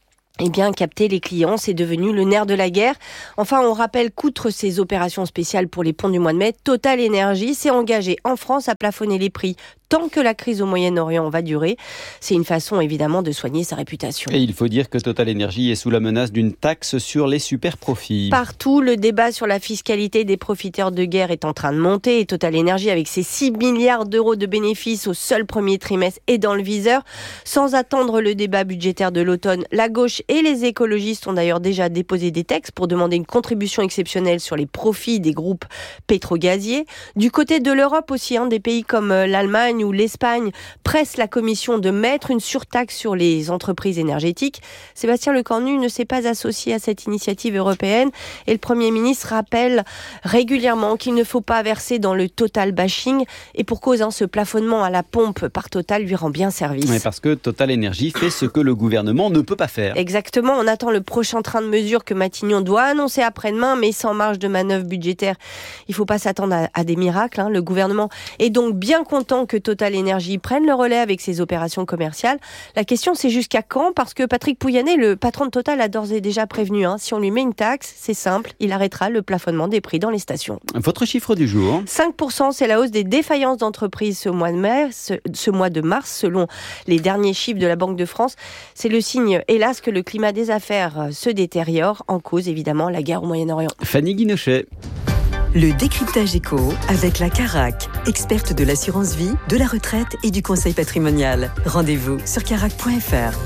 eh bien, capter les clients, c'est devenu le nerf de la guerre. Enfin, on rappelle qu'outre ces opérations spéciales pour les ponts du mois de mai, Total Energy s'est engagé en France à plafonner les prix tant que la crise au Moyen-Orient va durer. C'est une façon, évidemment, de soigner sa réputation. Et il faut dire que Total Energy est sous la menace d'une taxe sur les super profits. Partout, le débat sur la fiscalité des profiteurs de guerre est en train de monter. Et Total Energy, avec ses six milliards d'euros de bénéfices au seul premier trimestre, est dans le viseur. Sans attendre le débat budgétaire de l'automne, la gauche et les écologistes ont d'ailleurs déjà déposé des textes pour demander une contribution exceptionnelle sur les profits des groupes pétrogaziers. Du côté de l'Europe aussi, hein, des pays comme l'Allemagne ou l'Espagne pressent la Commission de mettre une surtaxe sur les entreprises énergétiques. Sébastien Lecornu ne s'est pas associé à cette initiative européenne et le Premier ministre rappelle régulièrement qu'il ne faut pas verser dans le Total bashing et pour cause, hein, ce plafonnement à la pompe par Total lui rend bien service. Oui, parce que Total Energy fait ce que le gouvernement ne peut pas faire. Exactement, on attend le prochain train de mesures que Matignon doit annoncer après-demain, mais sans marge de manœuvre budgétaire. Il ne faut pas s'attendre à, à des miracles. Hein. Le gouvernement est donc bien content que Total Energy prenne le relais avec ses opérations commerciales. La question, c'est jusqu'à quand ? Parce que Patrick Pouyanné, le patron de Total, a d'ores et déjà prévenu. Hein. Si on lui met une taxe, c'est simple, il arrêtera le plafonnement des prix dans les stations. Votre chiffre du jour ? cinq pour cent, c'est la hausse des défaillances d'entreprises ce mois de mai, ce, ce mois de mars, selon les derniers chiffres de la Banque de France. C'est le signe, hélas, que le climat des affaires se détériore. En cause, évidemment, la guerre au Moyen-Orient. Fanny Guinochet. Le décryptage éco avec la Carac, experte de l'assurance vie, de la retraite et du conseil patrimonial. Rendez-vous sur carac point f r.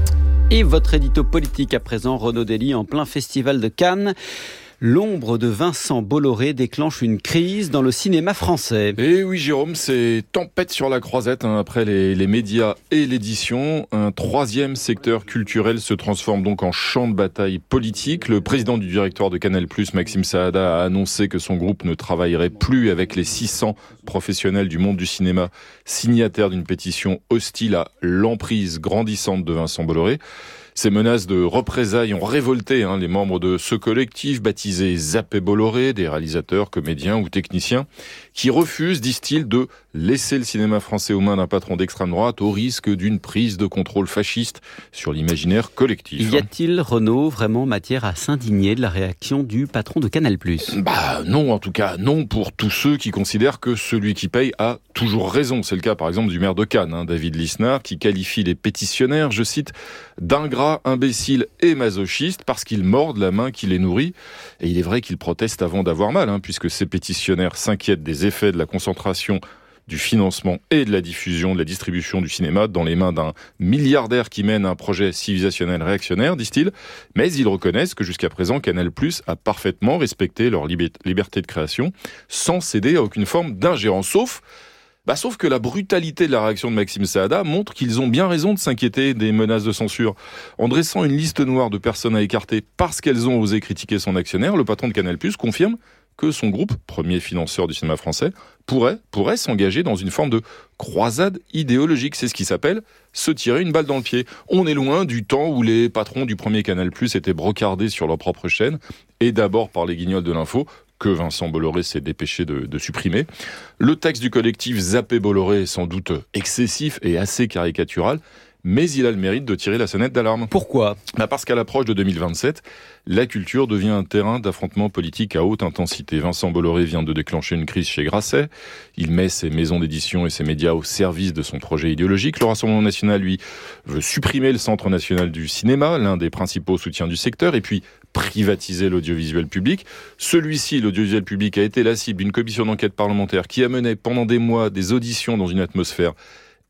Et votre édito politique à présent, Renaud Dely en plein festival de Cannes. L'ombre de Vincent Bolloré déclenche une crise dans le cinéma français. Et oui, Jérôme, c'est tempête sur la croisette hein, après les, les médias et l'édition. Un troisième secteur culturel se transforme donc en champ de bataille politique. Le président du directoire de Canal plus, Maxime Saada, a annoncé que son groupe ne travaillerait plus avec les six cents professionnels du monde du cinéma signataires d'une pétition hostile à l'emprise grandissante de Vincent Bolloré. Ces menaces de représailles ont révolté hein, les membres de ce collectif baptisé Zappé Bolloré, des réalisateurs, comédiens ou techniciens, qui refusent, disent-ils, de laisser le cinéma français aux mains d'un patron d'extrême droite au risque d'une prise de contrôle fasciste sur l'imaginaire collectif. Y a-t-il, Renaud, vraiment matière à s'indigner de la réaction du patron de Canal plus ? Bah non, en tout cas non pour tous ceux qui considèrent que celui qui paye a toujours raison. C'est le cas par exemple du maire de Cannes, hein, David Lisnard, qui qualifie les pétitionnaires, je cite, d'ingrats, imbéciles et masochistes parce qu'ils mordent la main qui les nourrit. Et il est vrai qu'ils protestent avant d'avoir mal, hein, puisque ces pétitionnaires s'inquiètent des effets de la concentration du financement et de la diffusion, de la distribution du cinéma dans les mains d'un milliardaire qui mène un projet civilisationnel réactionnaire, disent-ils. Mais ils reconnaissent que jusqu'à présent, Canal plus a parfaitement respecté leur liberté de création sans céder à aucune forme d'ingérence, sauf... Bah, sauf que la brutalité de la réaction de Maxime Saada montre qu'ils ont bien raison de s'inquiéter des menaces de censure. En dressant une liste noire de personnes à écarter parce qu'elles ont osé critiquer son actionnaire, le patron de Canal plus confirme que son groupe, premier financeur du cinéma français, pourrait, pourrait s'engager dans une forme de croisade idéologique. C'est ce qui s'appelle se tirer une balle dans le pied. On est loin du temps où les patrons du premier Canal plus étaient brocardés sur leur propre chaîne, et d'abord par les guignols de l'info, que Vincent Bolloré s'est dépêché de, de supprimer. Le texte du collectif Zappé Bolloré est sans doute excessif et assez caricatural, mais il a le mérite de tirer la sonnette d'alarme. Pourquoi ? Bah parce qu'à l'approche de deux mille vingt-sept, la culture devient un terrain d'affrontement politique à haute intensité. Vincent Bolloré vient de déclencher une crise chez Grasset. Il met ses maisons d'édition et ses médias au service de son projet idéologique. Le Rassemblement national, lui, veut supprimer le Centre national du cinéma, l'un des principaux soutiens du secteur, et puis privatiser l'audiovisuel public. Celui-ci, l'audiovisuel public, a été la cible d'une commission d'enquête parlementaire qui a mené pendant des mois des auditions dans une atmosphère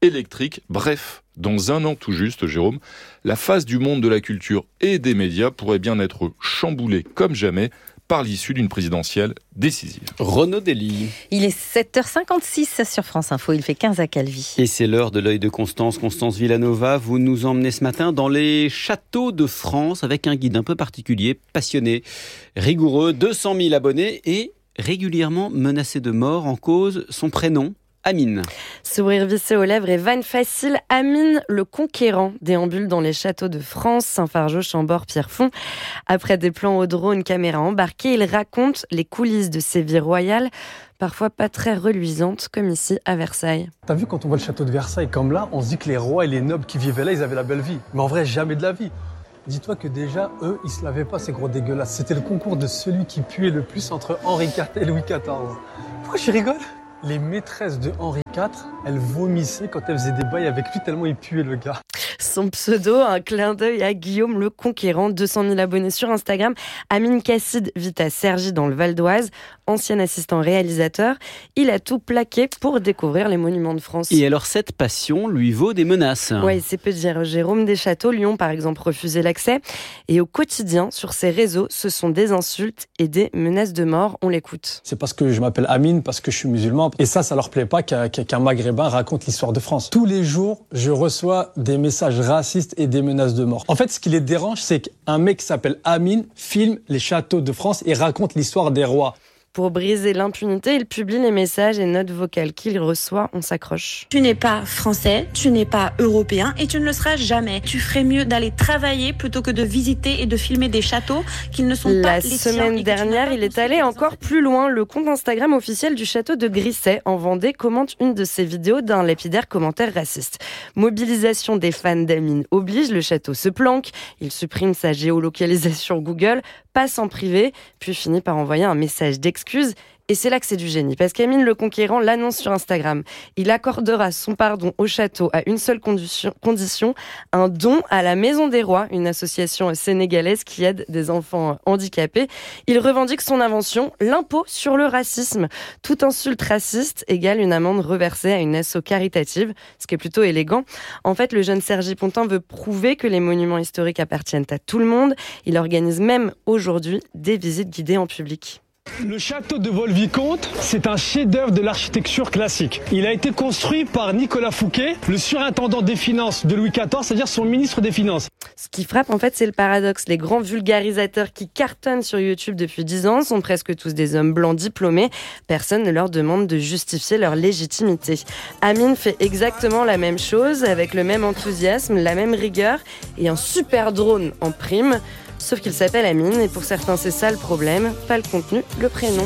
électrique. Bref, dans un an tout juste, Jérôme, la face du monde de la culture et des médias pourrait bien être chamboulée comme jamais par l'issue d'une présidentielle décisive. Renaud Dely. Il est sept heures cinquante-six sur France Info, il fait quinze à Calvi. Et c'est l'heure de l'œil de Constance. Constance Villanova, vous nous emmenez ce matin dans les châteaux de France avec un guide un peu particulier, passionné, rigoureux, deux cent mille abonnés et régulièrement menacé de mort en cause son prénom. Amine. Sourire vissé aux lèvres et vanne facile, Amine le Conquérant déambule dans les châteaux de France, Saint-Fargeau, Chambord, Pierrefonds. Après des plans au drone, caméra embarquée, il raconte les coulisses de ces vies royales, parfois pas très reluisantes, comme ici à Versailles. T'as vu, quand on voit le château de Versailles comme là, on se dit que les rois et les nobles qui vivaient là, ils avaient la belle vie. Mais en vrai, jamais de la vie. Dis-toi que déjà, eux, ils se lavaient pas, ces gros dégueulasses. C'était le concours de celui qui puait le plus entre Henri quatre et Louis quatorze. Pourquoi je rigole ? Les maîtresses de Henri quatre, elles vomissaient quand elles faisaient des bails avec lui tellement il puait le gars. Son pseudo, un clin d'œil à Guillaume le Conquérant, deux cent mille abonnés sur Instagram. Amine Casside vit à Cergy dans le Val d'Oise, ancien assistant réalisateur. Il a tout plaqué pour découvrir les monuments de France. Et alors cette passion lui vaut des menaces. Oui, c'est peu dire. Jérôme Deschâteaux, Lyon par exemple, refusait l'accès. Et au quotidien, sur ses réseaux, ce sont des insultes et des menaces de mort. On l'écoute. C'est parce que je m'appelle Amine, parce que je suis musulman. Et ça, ça leur plaît pas qu'un, qu'un maghrébin raconte l'histoire de France. Tous les jours, je reçois des messages racistes et des menaces de mort. En fait, ce qui les dérange, c'est qu'un mec qui s'appelle Amine filme les châteaux de France et raconte l'histoire des rois. Pour briser l'impunité, il publie les messages et notes vocales qu'il reçoit. On s'accroche. Tu n'es pas français, tu n'es pas européen et tu ne le seras jamais. Tu ferais mieux d'aller travailler plutôt que de visiter et de filmer des châteaux qui ne sont La pas les tiens. La semaine dernière, il est allé encore plus loin. Le compte Instagram officiel du château de Grisset, en Vendée, commente une de ses vidéos d'un lapidaire commentaire raciste. Mobilisation des fans d'Amine oblige, le château se planque. Il supprime sa géolocalisation Google, passe en privé, puis finit par envoyer un message d'excuse. Et c'est là que c'est du génie, parce qu'Amine le Conquérant l'annonce sur Instagram. Il accordera son pardon au château à une seule condition, condition, un don à la Maison des Rois, une association sénégalaise qui aide des enfants handicapés. Il revendique son invention, l'impôt sur le racisme. Toute insulte raciste égale une amende reversée à une asso caritative, ce qui est plutôt élégant. En fait, le jeune Sergi Pontin veut prouver que les monuments historiques appartiennent à tout le monde. Il organise même aujourd'hui des visites guidées en public. Le château de Vaux-le-Vicomte, c'est un chef-d'œuvre de l'architecture classique. Il a été construit par Nicolas Fouquet, le surintendant des finances de Louis quatorze, c'est-à-dire son ministre des Finances. Ce qui frappe, en fait, c'est le paradoxe. Les grands vulgarisateurs qui cartonnent sur YouTube depuis dix ans sont presque tous des hommes blancs diplômés. Personne ne leur demande de justifier leur légitimité. Amine fait exactement la même chose, avec le même enthousiasme, la même rigueur et un super drone en prime. Sauf qu'il s'appelle Amine et pour certains c'est ça le problème, pas le contenu, le prénom.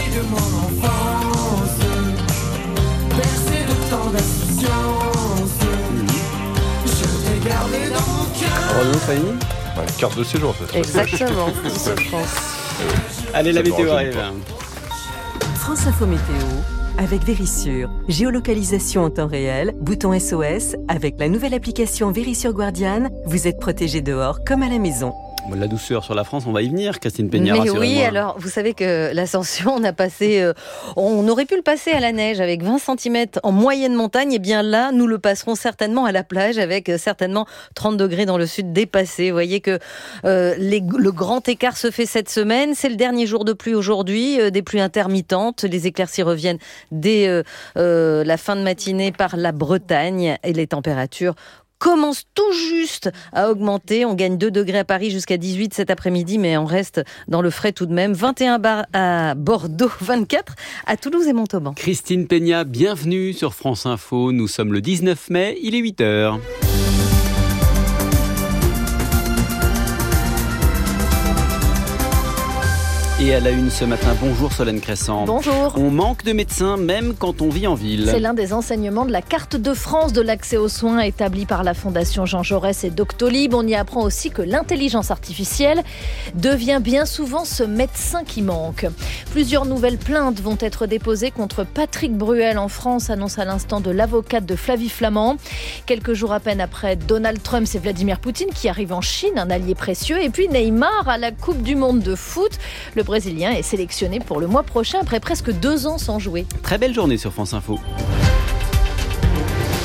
Renaud, Fanny ? Ouais, carte de séjour, ça. Exactement, de France. Allez, la météo arrive. France Info Météo avec Vérissure. Géolocalisation en temps réel, bouton S O S. Avec la nouvelle application Vérissure Guardian, vous êtes protégé dehors comme à la maison. La douceur sur la France, on va y venir, Christine Peña, Mais rassurez-moi. oui, alors vous savez que l'Ascension, on a passé, euh, on aurait pu le passer à la neige avec vingt centimètres en moyenne montagne, et bien là, nous le passerons certainement à la plage avec euh, certainement trente degrés dans le sud dépassé. Vous voyez que euh, les, le grand écart se fait cette semaine, c'est le dernier jour de pluie aujourd'hui, euh, des pluies intermittentes, les éclaircies reviennent dès euh, euh, la fin de matinée par la Bretagne et les températures commence tout juste à augmenter. On gagne deux degrés à Paris jusqu'à dix-huit cet après-midi, mais on reste dans le frais tout de même. vingt et un bar à Bordeaux, vingt-quatre à Toulouse et Montauban. Christine Peña, bienvenue sur France Info. Nous sommes le dix-neuf mai, il est huit heures. Et à la une ce matin, bonjour Solène Crescent. Bonjour. On manque de médecins même quand on vit en ville. C'est l'un des enseignements de la carte de France de l'accès aux soins établie par la Fondation Jean Jaurès et Doctolib. On y apprend aussi que l'intelligence artificielle devient bien souvent ce médecin qui manque. Plusieurs nouvelles plaintes vont être déposées contre Patrick Bruel en France, annonce à l'instant de l'avocate de Flavie Flament. Quelques jours à peine après Donald Trump, c'est Vladimir Poutine qui arrive en Chine, un allié précieux. Et puis Neymar à la Coupe du Monde de foot. Le Brésilien est sélectionné pour le mois prochain après presque deux ans sans jouer. Très belle journée sur France Info.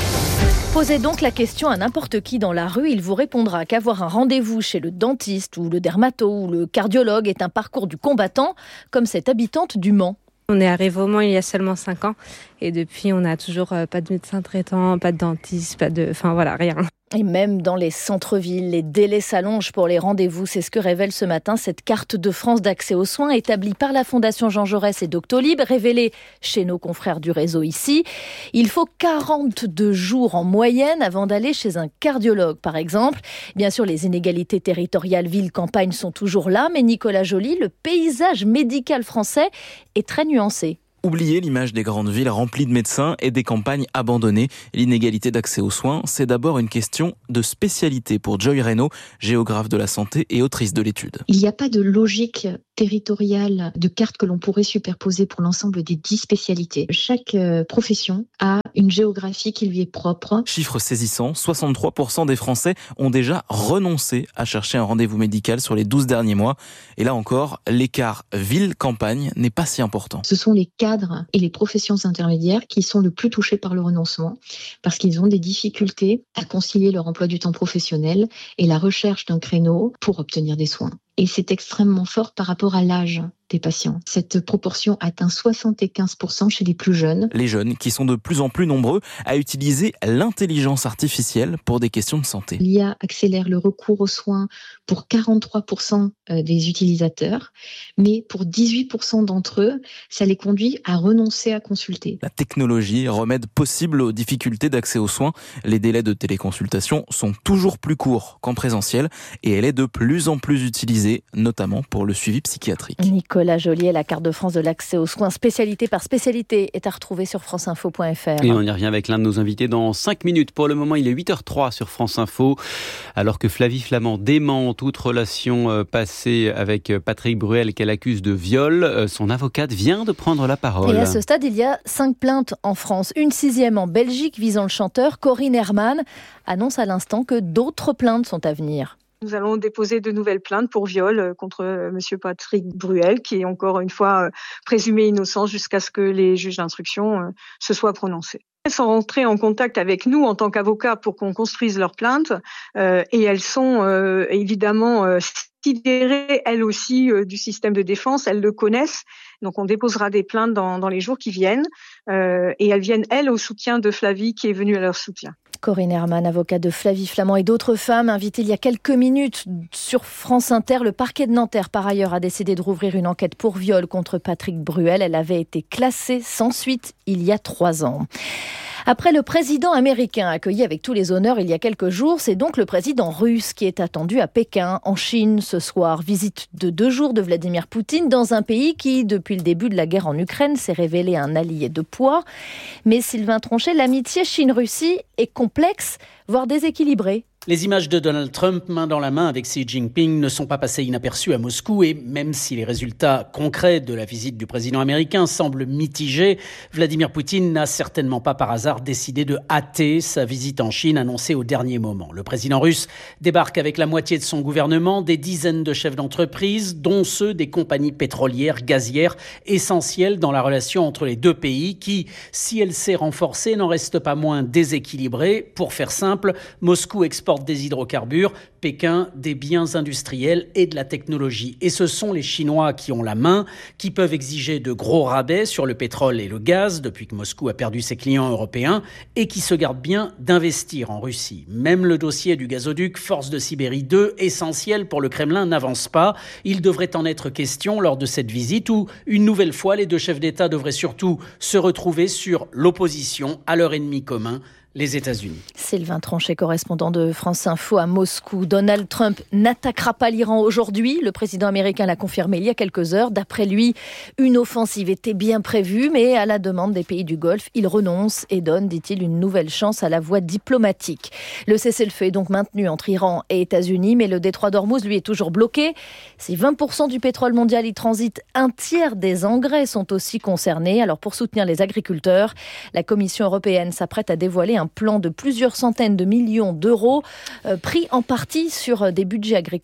Posez donc la question à n'importe qui dans la rue, il vous répondra qu'avoir un rendez-vous chez le dentiste ou le dermato ou le cardiologue est un parcours du combattant, comme cette habitante du Mans. On est arrivé au Mans il y a seulement cinq ans et depuis on n'a toujours pas de médecin traitant, pas de dentiste, pas de... Enfin voilà, rien. Et même dans les centres-villes, les délais s'allongent pour les rendez-vous. C'est ce que révèle ce matin cette carte de France d'accès aux soins établie par la Fondation Jean Jaurès et Doctolib, révélée chez nos confrères du réseau ici. Il faut quarante-deux jours en moyenne avant d'aller chez un cardiologue, par exemple. Bien sûr, les inégalités territoriales ville-campagne sont toujours là, mais Nicolas Joly, le paysage médical français est très nuancé. Oubliez l'image des grandes villes remplies de médecins et des campagnes abandonnées. L'inégalité d'accès aux soins, c'est d'abord une question de spécialité pour Joy Reynaud, géographe de la santé et autrice de l'étude. Il n'y a pas de logique territoriale de carte que l'on pourrait superposer pour l'ensemble des dix spécialités. Chaque euh, profession a une géographie qui lui est propre. Chiffre saisissant, soixante-trois pour cent des Français ont déjà renoncé à chercher un rendez-vous médical sur les douze derniers mois. Et là encore, l'écart ville-campagne n'est pas si important. Ce sont les cadres et les professions intermédiaires qui sont le plus touchés par le renoncement parce qu'ils ont des difficultés à concilier leur emploi du temps professionnel et la recherche d'un créneau pour obtenir des soins. Et c'est extrêmement fort par rapport à l'âge des patients. Cette proportion atteint soixante-quinze pour cent chez les plus jeunes. Les jeunes qui sont de plus en plus nombreux à utiliser l'intelligence artificielle pour des questions de santé. L'I A accélère le recours aux soins pour quarante-trois pour cent des utilisateurs, mais pour dix-huit pour cent d'entre eux, ça les conduit à renoncer à consulter. La technologie, remède possible aux difficultés d'accès aux soins. Les délais de téléconsultation sont toujours plus courts qu'en présentiel et elle est de plus en plus utilisée, notamment pour le suivi psychiatrique. Nicolas Joly, la carte de France de l'accès aux soins, spécialité par spécialité, est à retrouver sur franceinfo point f r. Et on y revient avec l'un de nos invités dans cinq minutes. Pour le moment, il est huit heures zéro trois sur France Info, alors que Flavie Flament dément toute relation passée avec Patrick Bruel qu'elle accuse de viol. Son avocate vient de prendre la parole. Et à ce stade, il y a cinq plaintes en France, une sixième en Belgique visant le chanteur. Corinne Herman annonce à l'instant que d'autres plaintes sont à venir. Nous allons déposer de nouvelles plaintes pour viol contre monsieur Patrick Bruel, qui est encore une fois présumé innocent jusqu'à ce que les juges d'instruction se soient prononcés. Elles sont rentrées en contact avec nous en tant qu'avocats pour qu'on construise leurs plaintes euh, et elles sont euh, évidemment euh, sidérées, elles aussi, euh, du système de défense. Elles le connaissent. Donc on déposera des plaintes dans, dans les jours qui viennent euh, et elles viennent, elles, au soutien de Flavie qui est venue à leur soutien. Corinne Herman, avocate de Flavie Flament et d'autres femmes invitées il y a quelques minutes sur France Inter. Le parquet de Nanterre, par ailleurs, a décidé de rouvrir une enquête pour viol contre Patrick Bruel. Elle avait été classée sans suite il y a trois ans. Après le président américain accueilli avec tous les honneurs il y a quelques jours, c'est donc le président russe qui est attendu à Pékin, en Chine, ce soir. Visite de deux jours de Vladimir Poutine dans un pays qui, depuis le début de la guerre en Ukraine, s'est révélé un allié de poids. Mais Sylvain Tronchet, l'amitié Chine-Russie est complexe, voire déséquilibrée. Les images de Donald Trump main dans la main avec Xi Jinping ne sont pas passées inaperçues à Moscou et même si les résultats concrets de la visite du président américain semblent mitigés, Vladimir Poutine n'a certainement pas par hasard décidé de hâter sa visite en Chine annoncée au dernier moment. Le président russe débarque avec la moitié de son gouvernement, des dizaines de chefs d'entreprise, dont ceux des compagnies pétrolières, gazières, essentielles dans la relation entre les deux pays qui, si elle s'est renforcée, n'en reste pas moins déséquilibrée. Pour faire simple, Moscou exporte des hydrocarbures, Pékin des biens industriels et de la technologie. Et ce sont les Chinois qui ont la main, qui peuvent exiger de gros rabais sur le pétrole et le gaz depuis que Moscou a perdu ses clients européens et qui se gardent bien d'investir en Russie. Même le dossier du gazoduc Force de Sibérie deux, essentiel pour le Kremlin, n'avance pas. Il devrait en être question lors de cette visite où, une nouvelle fois, les deux chefs d'État devraient surtout se retrouver sur l'opposition à leur ennemi commun, les États-Unis. Sylvain Tronchet, correspondant de France Info à Moscou. Donald Trump n'attaquera pas l'Iran aujourd'hui. Le président américain l'a confirmé il y a quelques heures. D'après lui, une offensive était bien prévue, mais à la demande des pays du Golfe, il renonce et donne, dit-il, une nouvelle chance à la voie diplomatique. Le cessez-le-feu est donc maintenu entre Iran et États-Unis, mais le détroit d'Ormuz, lui, est toujours bloqué. Si vingt pour cent du pétrole mondial y transite, un tiers des engrais sont aussi concernés. Alors pour soutenir les agriculteurs, la Commission européenne s'apprête à dévoiler un un plan de plusieurs centaines de millions d'euros euh, pris en partie sur des budgets agricoles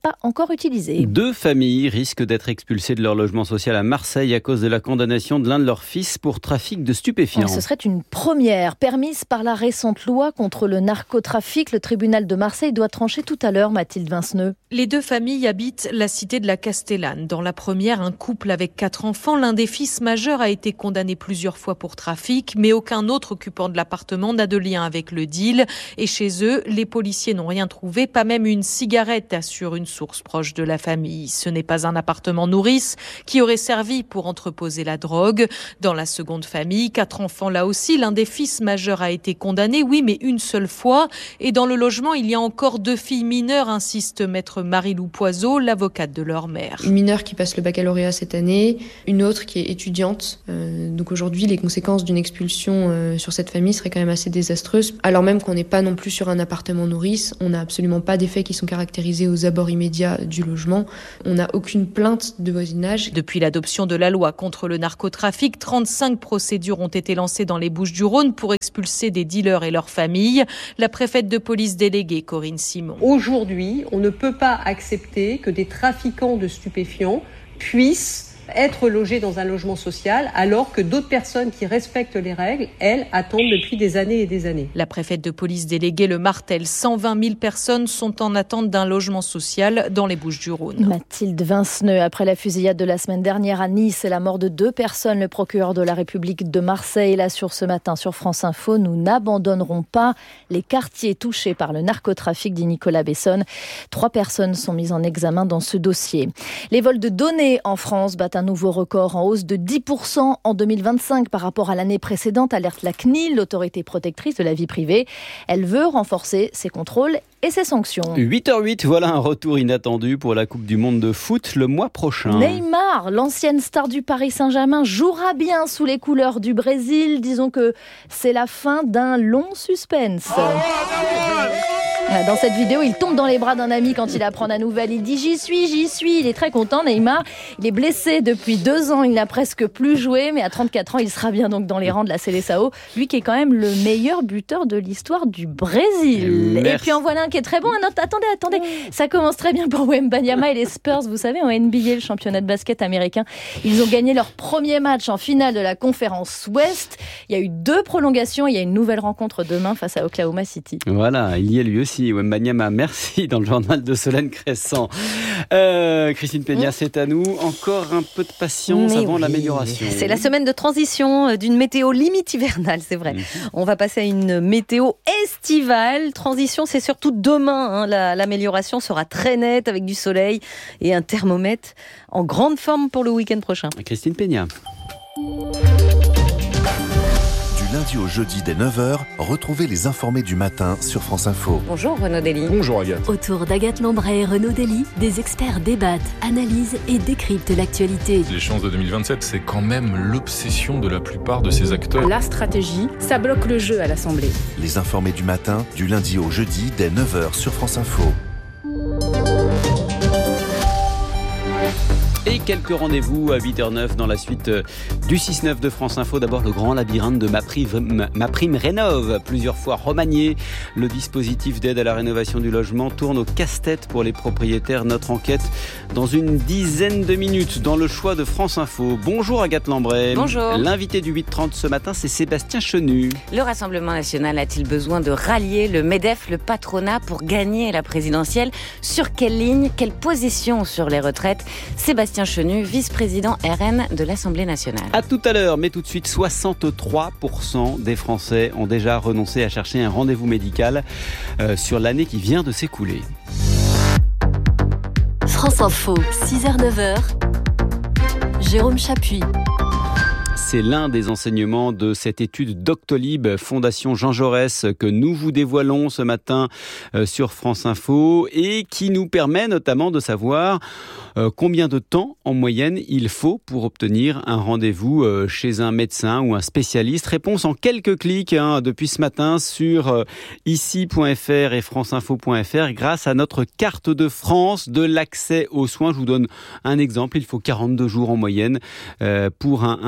pas encore utilisé. Deux familles risquent d'être expulsées de leur logement social à Marseille à cause de la condamnation de l'un de leurs fils pour trafic de stupéfiants. Ce serait une première, permise par la récente loi contre le narcotrafic. Le tribunal de Marseille doit trancher tout à l'heure, Mathilde Vinceneux. Les deux familles habitent la cité de la Castellane. Dans la première, un couple avec quatre enfants. L'un des fils majeurs a été condamné plusieurs fois pour trafic, mais aucun autre occupant de l'appartement n'a de lien avec le deal. Et chez eux, les policiers n'ont rien trouvé, pas même une cigarette, assure une source proche de la famille. Ce n'est pas un appartement nourrice qui aurait servi pour entreposer la drogue. Dans la seconde famille, quatre enfants là aussi, l'un des fils majeurs a été condamné, oui, mais une seule fois. Et dans le logement, il y a encore deux filles mineures, insiste maître Marie-Lou Poiseau, l'avocate de leur mère. Une mineure qui passe le baccalauréat cette année, une autre qui est étudiante. Euh, donc aujourd'hui, les conséquences d'une expulsion euh, sur cette famille seraient quand même assez désastreuses. Alors même qu'on n'est pas non plus sur un appartement nourrice, on n'a absolument pas d'effets qui sont caractérisés aux abords immédiats du logement. On n'a aucune plainte de voisinage. Depuis l'adoption de la loi contre le narcotrafic, trente-cinq procédures ont été lancées dans les Bouches-du-Rhône pour expulser des dealers et leurs familles. La préfète de police déléguée, Corinne Simon. Aujourd'hui, on ne peut pas accepter que des trafiquants de stupéfiants puissent être logés dans un logement social alors que d'autres personnes qui respectent les règles, elles, attendent depuis des années et des années. La préfète de police déléguée le martèle, cent vingt mille personnes sont en attente d'un logement social dans les Bouches-du-Rhône. Mathilde Vinceneux, après la fusillade de la semaine dernière à Nice et la mort de deux personnes, le procureur de la République de Marseille l'assure ce matin sur France Info, nous n'abandonnerons pas les quartiers touchés par le narcotrafic, dit Nicolas Besson. Trois personnes sont mises en examen dans ce dossier. Les vols de données en France battent un nouveau record en hausse de dix pour cent en deux mille vingt-cinq par rapport à l'année précédente, alerte la C N I L, l'autorité protectrice de la vie privée. Elle veut renforcer ses contrôles et ses sanctions. huit heures huit, voilà un retour inattendu pour la Coupe du Monde de foot le mois prochain. Neymar, l'ancienne star du Paris Saint-Germain, jouera bien sous les couleurs du Brésil. Disons que c'est la fin d'un long suspense. Dans cette vidéo, il tombe dans les bras d'un ami quand il apprend la nouvelle. Il dit « J'y suis, j'y suis ». Il est très content, Neymar. Il est blessé depuis deux ans. Il n'a presque plus joué. Mais à trente-quatre ans, il sera bien donc dans les rangs de la Seleção. Lui qui est quand même le meilleur buteur de l'histoire du Brésil. Merci. Et puis en voilà un qui est très bon. Non, attendez, attendez. Ça commence très bien pour Wembanyama et les Spurs. Vous savez, en N B A, le championnat de basket américain, ils ont gagné leur premier match en finale de la conférence Ouest. Il y a eu deux prolongations. Il y a une nouvelle rencontre demain face à Oklahoma City. Voilà, il y a lui aussi. Wembanyama, merci, dans le journal de Solène Crescent. Euh, Christine Peña, c'est à nous. Encore un peu de patience Mais avant oui. l'amélioration. C'est la semaine de transition d'une météo limite hivernale, c'est vrai. Mmh. On va passer à une météo estivale. Transition, c'est surtout demain. Hein. La, l'amélioration sera très nette avec du soleil et un thermomètre en grande forme pour le week-end prochain. Christine Peña. Lundi au jeudi dès neuf heures, retrouvez les informés du matin sur France Info. Bonjour Renaud Dely. Bonjour Agathe. Autour d'Agathe Lambray et Renaud Dely, des experts débattent, analysent et décryptent l'actualité. L'échéance de deux mille vingt-sept, c'est quand même l'obsession de la plupart de ces acteurs. La stratégie, ça bloque le jeu à l'Assemblée. Les informés du matin, du lundi au jeudi dès neuf heures sur France Info. Et quelques rendez-vous à huit heures neuf dans la suite du six neuf de France Info. D'abord, le grand labyrinthe de Ma Prime, Ma Prime Rénov'. Plusieurs fois remanié, le dispositif d'aide à la rénovation du logement tourne au casse-tête pour les propriétaires. Notre enquête dans une dizaine de minutes dans le choix de France Info. Bonjour Agathe Lambray. Bonjour. L'invité du huit trente ce matin, c'est Sébastien Chenu. Le Rassemblement National a-t-il besoin de rallier le MEDEF, le patronat, pour gagner la présidentielle ? Sur quelle ligne ? Quelle position sur les retraites ? Sébastien Chenu, vice-président R N de l'Assemblée nationale. À tout à l'heure, mais tout de suite, soixante-trois pour cent des Français ont déjà renoncé à chercher un rendez-vous médical euh, sur l'année qui vient de s'écouler. France Info, six heures neuf heures, Jérôme Chapuis. C'est l'un des enseignements de cette étude Doctolib, Fondation Jean Jaurès, que nous vous dévoilons ce matin sur France Info et qui nous permet notamment de savoir combien de temps en moyenne il faut pour obtenir un rendez-vous chez un médecin ou un spécialiste. Réponse en quelques clics hein, depuis ce matin sur ici point f r et franceinfo point f r grâce à notre carte de France de l'accès aux soins. Je vous donne un exemple, il faut quarante-deux jours en moyenne pour un, un, un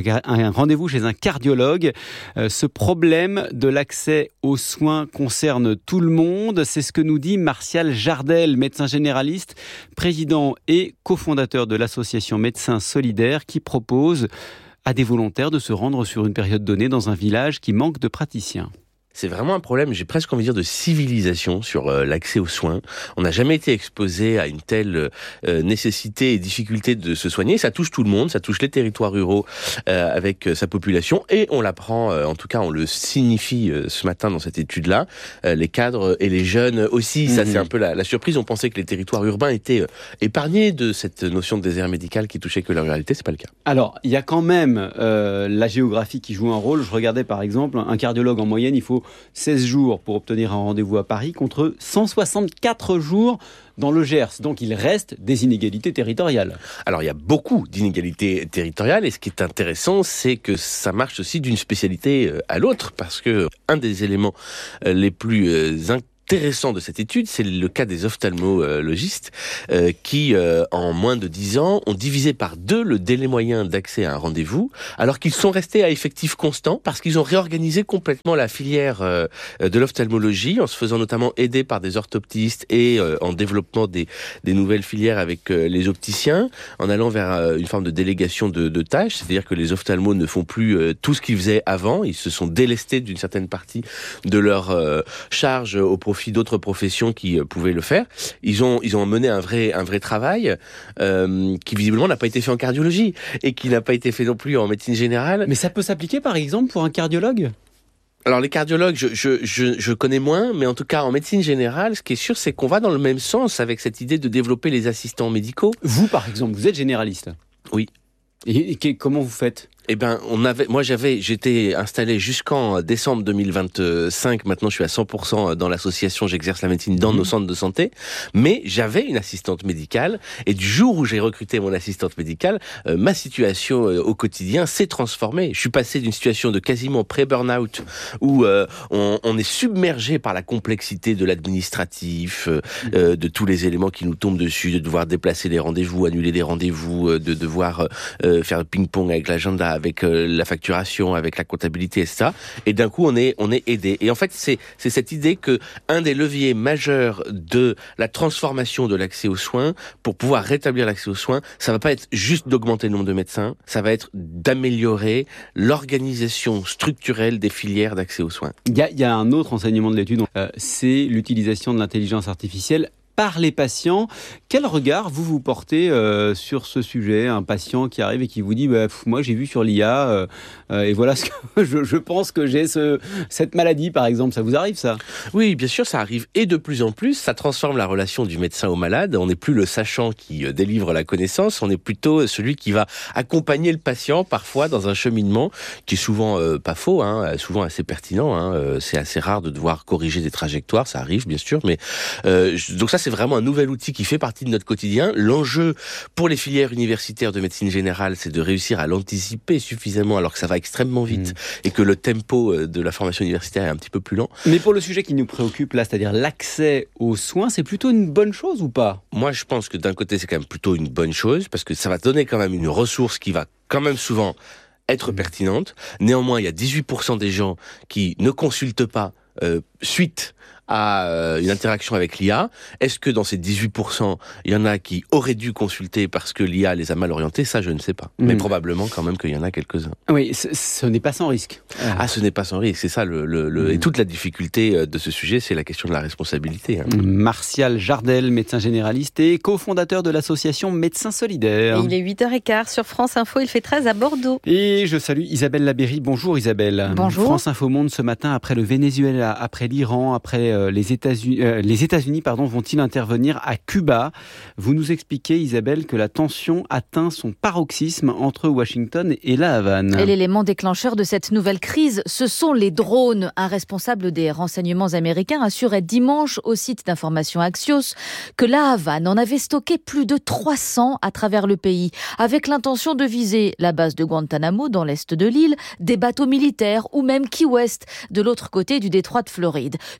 un rendez-vous chez un cardiologue. Euh, ce problème de l'accès aux soins concerne tout le monde. C'est ce que nous dit Martial Jardel, médecin généraliste, président et cofondateur de l'association Médecins Solidaires, qui propose à des volontaires de se rendre sur une période donnée dans un village qui manque de praticiens. C'est vraiment un problème, j'ai presque envie de dire, de civilisation sur euh, l'accès aux soins. On n'a jamais été exposé à une telle euh, nécessité et difficulté de se soigner. Ça touche tout le monde, ça touche les territoires ruraux euh, avec euh, sa population, et on l'apprend, euh, en tout cas on le signifie euh, ce matin dans cette étude-là, euh, les cadres et les jeunes aussi. Mmh. Ça c'est un peu la, la surprise, on pensait que les territoires urbains étaient euh, épargnés de cette notion de désert médical qui touchait que la ruralité, c'est pas le cas. Alors, il y a quand même euh, la géographie qui joue un rôle. Je regardais par exemple, un cardiologue en moyenne, il faut seize jours pour obtenir un rendez-vous à Paris contre cent soixante-quatre jours dans le Gers. Donc il reste des inégalités territoriales. Alors il y a beaucoup d'inégalités territoriales, et ce qui est intéressant, c'est que ça marche aussi d'une spécialité à l'autre, parce que un des éléments les plus intéressants intéressant de cette étude, c'est le cas des ophtalmologistes euh, qui, euh, en moins de dix ans, ont divisé par deux le délai moyen d'accès à un rendez-vous, alors qu'ils sont restés à effectif constant, parce qu'ils ont réorganisé complètement la filière euh, de l'ophtalmologie, en se faisant notamment aider par des orthoptistes et euh, en développant des, des nouvelles filières avec euh, les opticiens, en allant vers euh, une forme de délégation de, de tâches, c'est-à-dire que les ophtalmos ne font plus euh, tout ce qu'ils faisaient avant, ils se sont délestés d'une certaine partie de leur euh, charge au profit d'autres professions qui euh, pouvaient le faire. Ils ont ils ont mené un vrai un vrai travail euh, qui visiblement n'a pas été fait en cardiologie et qui n'a pas été fait non plus en médecine générale. Mais ça peut s'appliquer par exemple pour un cardiologue ? Alors les cardiologues, je, je, je, je connais moins, mais en tout cas en médecine générale, ce qui est sûr, c'est qu'on va dans le même sens avec cette idée de développer les assistants médicaux. Vous par exemple, vous êtes généraliste ? Oui. Et, et comment vous faites ? Eh ben, on avait, moi j'avais, j'étais installé jusqu'en décembre deux mille vingt-cinq. Maintenant, je suis à cent pour cent dans l'association. J'exerce la médecine dans mmh. nos centres de santé. Mais j'avais une assistante médicale. Et du jour où j'ai recruté mon assistante médicale, euh, ma situation euh, au quotidien s'est transformée. Je suis passé d'une situation de quasiment pré-burnout où euh, on, on est submergé par la complexité de l'administratif, euh, mmh. euh, de tous les éléments qui nous tombent dessus, de devoir déplacer des rendez-vous, annuler des rendez-vous, euh, de devoir euh, faire le ping-pong avec l'agenda, avec euh, la facturation, avec la comptabilité, et cetera. Et d'un coup, on est on est aidé. Et en fait, c'est c'est cette idée que un des leviers majeurs de la transformation de l'accès aux soins, pour pouvoir rétablir l'accès aux soins, ça va pas être juste d'augmenter le nombre de médecins, ça va être d'améliorer l'organisation structurelle des filières d'accès aux soins. Il y a il y a un autre enseignement de l'étude, euh, c'est l'utilisation de l'intelligence artificielle par les patients. Quel regard vous vous portez euh, sur ce sujet ? Un patient qui arrive et qui vous dit bah, « moi j'ai vu sur l'I A euh, euh, et voilà ce que je, je pense que j'ai ce, cette maladie » par exemple. Ça vous arrive ça ? Oui, bien sûr, ça arrive, et de plus en plus. Ça transforme la relation du médecin au malade. On n'est plus le sachant qui euh, délivre la connaissance, on est plutôt celui qui va accompagner le patient parfois dans un cheminement qui est souvent euh, pas faux, hein, souvent assez pertinent. Hein, euh, c'est assez rare de devoir corriger des trajectoires, ça arrive bien sûr, mais euh, donc ça c'est vraiment un nouvel outil qui fait partie de notre quotidien. L'enjeu pour les filières universitaires de médecine générale, c'est de réussir à l'anticiper suffisamment alors que ça va extrêmement vite mmh. et que le tempo de la formation universitaire est un petit peu plus lent. Mais pour le sujet qui nous préoccupe là, c'est-à-dire l'accès aux soins, c'est plutôt une bonne chose ou pas ? Moi, je pense que d'un côté, c'est quand même plutôt une bonne chose parce que ça va donner quand même une ressource qui va quand même souvent être pertinente. Néanmoins, il y a dix-huit pour cent des gens qui ne consultent pas euh, suite à euh, une interaction avec l'I A. Est-ce que dans ces dix-huit pour cent, il y en a qui auraient dû consulter parce que l'I A les a mal orientés ? Ça, je ne sais pas. Mmh. Mais probablement quand même qu'il y en a quelques-uns. Oui, ce, ce n'est pas sans risque. Ah, ce n'est pas sans risque, c'est ça. Le, le, le... Mmh. Et toute la difficulté de ce sujet, c'est la question de la responsabilité. Hein. Martial Jardel, médecin généraliste et cofondateur de l'association Médecins Solidaires. Et il est huit heures quinze sur France Info, il fait treize à Bordeaux. Et je salue Isabelle Labéry. Bonjour Isabelle. Bonjour. France Info Monde ce matin, après le Venezuela, après l'Iran, après euh, les États-Unis, euh, les États-Unis pardon, vont-ils intervenir à Cuba ? Vous nous expliquez, Isabelle, que la tension atteint son paroxysme entre Washington et la Havane. Et l'élément déclencheur de cette nouvelle crise, ce sont les drones. Un responsable des renseignements américains assurait dimanche au site d'information Axios que la Havane en avait stocké plus de trois cents à travers le pays, avec l'intention de viser la base de Guantanamo dans l'est de l'île, des bateaux militaires ou même Key West, de l'autre côté du détroit de Floride. Cuba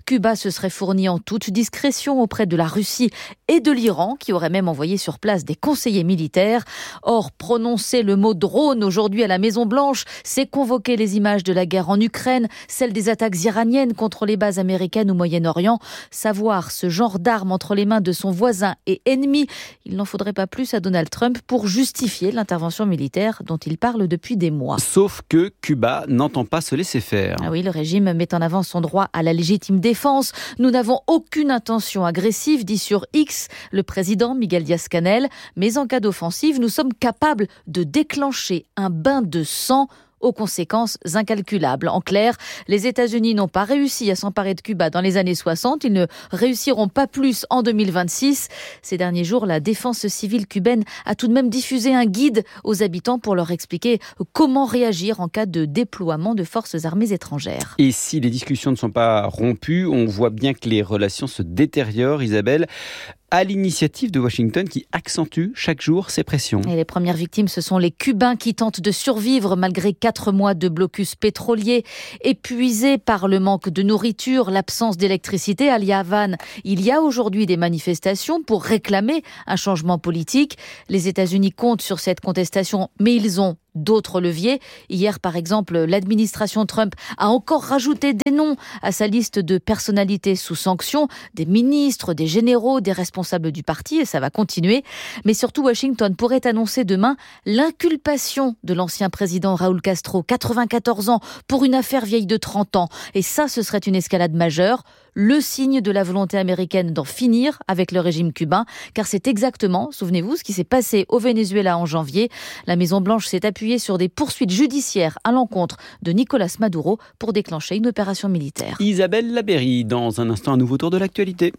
se serait fourni en toute discrétion auprès de la Russie et de l'Iran, qui aurait même envoyé sur place des conseillers militaires. Or, prononcer le mot drone aujourd'hui à la Maison-Blanche, c'est convoquer les images de la guerre en Ukraine, celle des attaques iraniennes contre les bases américaines au Moyen-Orient. Savoir ce genre d'arme entre les mains de son voisin et ennemi, il n'en faudrait pas plus à Donald Trump pour justifier l'intervention militaire dont il parle depuis des mois. Sauf que Cuba n'entend pas se laisser faire. Ah oui, le régime met en avant son droit à la légitime défense. Nous n'avons aucune intention agressive, dit sur X le président Miguel Díaz-Canel. Mais en cas d'offensive, nous sommes capables de déclencher un bain de sang aux conséquences incalculables. En clair, les États-Unis n'ont pas réussi à s'emparer de Cuba dans les années soixante. Ils ne réussiront pas plus en deux mille vingt-six. Ces derniers jours, la défense civile cubaine a tout de même diffusé un guide aux habitants pour leur expliquer comment réagir en cas de déploiement de forces armées étrangères. Et si les discussions ne sont pas rompues, on voit bien que les relations se détériorent, Isabelle, à l'initiative de Washington qui accentue chaque jour ses pressions. Et les premières victimes, ce sont les Cubains qui tentent de survivre malgré quatre mois de blocus pétrolier. Épuisés par le manque de nourriture, l'absence d'électricité à Havane, il y a aujourd'hui des manifestations pour réclamer un changement politique. Les États-Unis comptent sur cette contestation, mais ils ont d'autres leviers. Hier, par exemple, l'administration Trump a encore rajouté des noms à sa liste de personnalités sous sanction, des ministres, des généraux, des responsables du parti, et ça va continuer. Mais surtout, Washington pourrait annoncer demain l'inculpation de l'ancien président Raúl Castro, quatre-vingt-quatorze ans, pour une affaire vieille de trente ans. Et ça, ce serait une escalade majeure, le signe de la volonté américaine d'en finir avec le régime cubain, car c'est exactement, souvenez-vous, ce qui s'est passé au Venezuela en janvier. La Maison-Blanche s'est appuyée sur des poursuites judiciaires à l'encontre de Nicolas Maduro pour déclencher une opération militaire. Isabelle Labéry, dans un instant, un nouveau tour de l'actualité.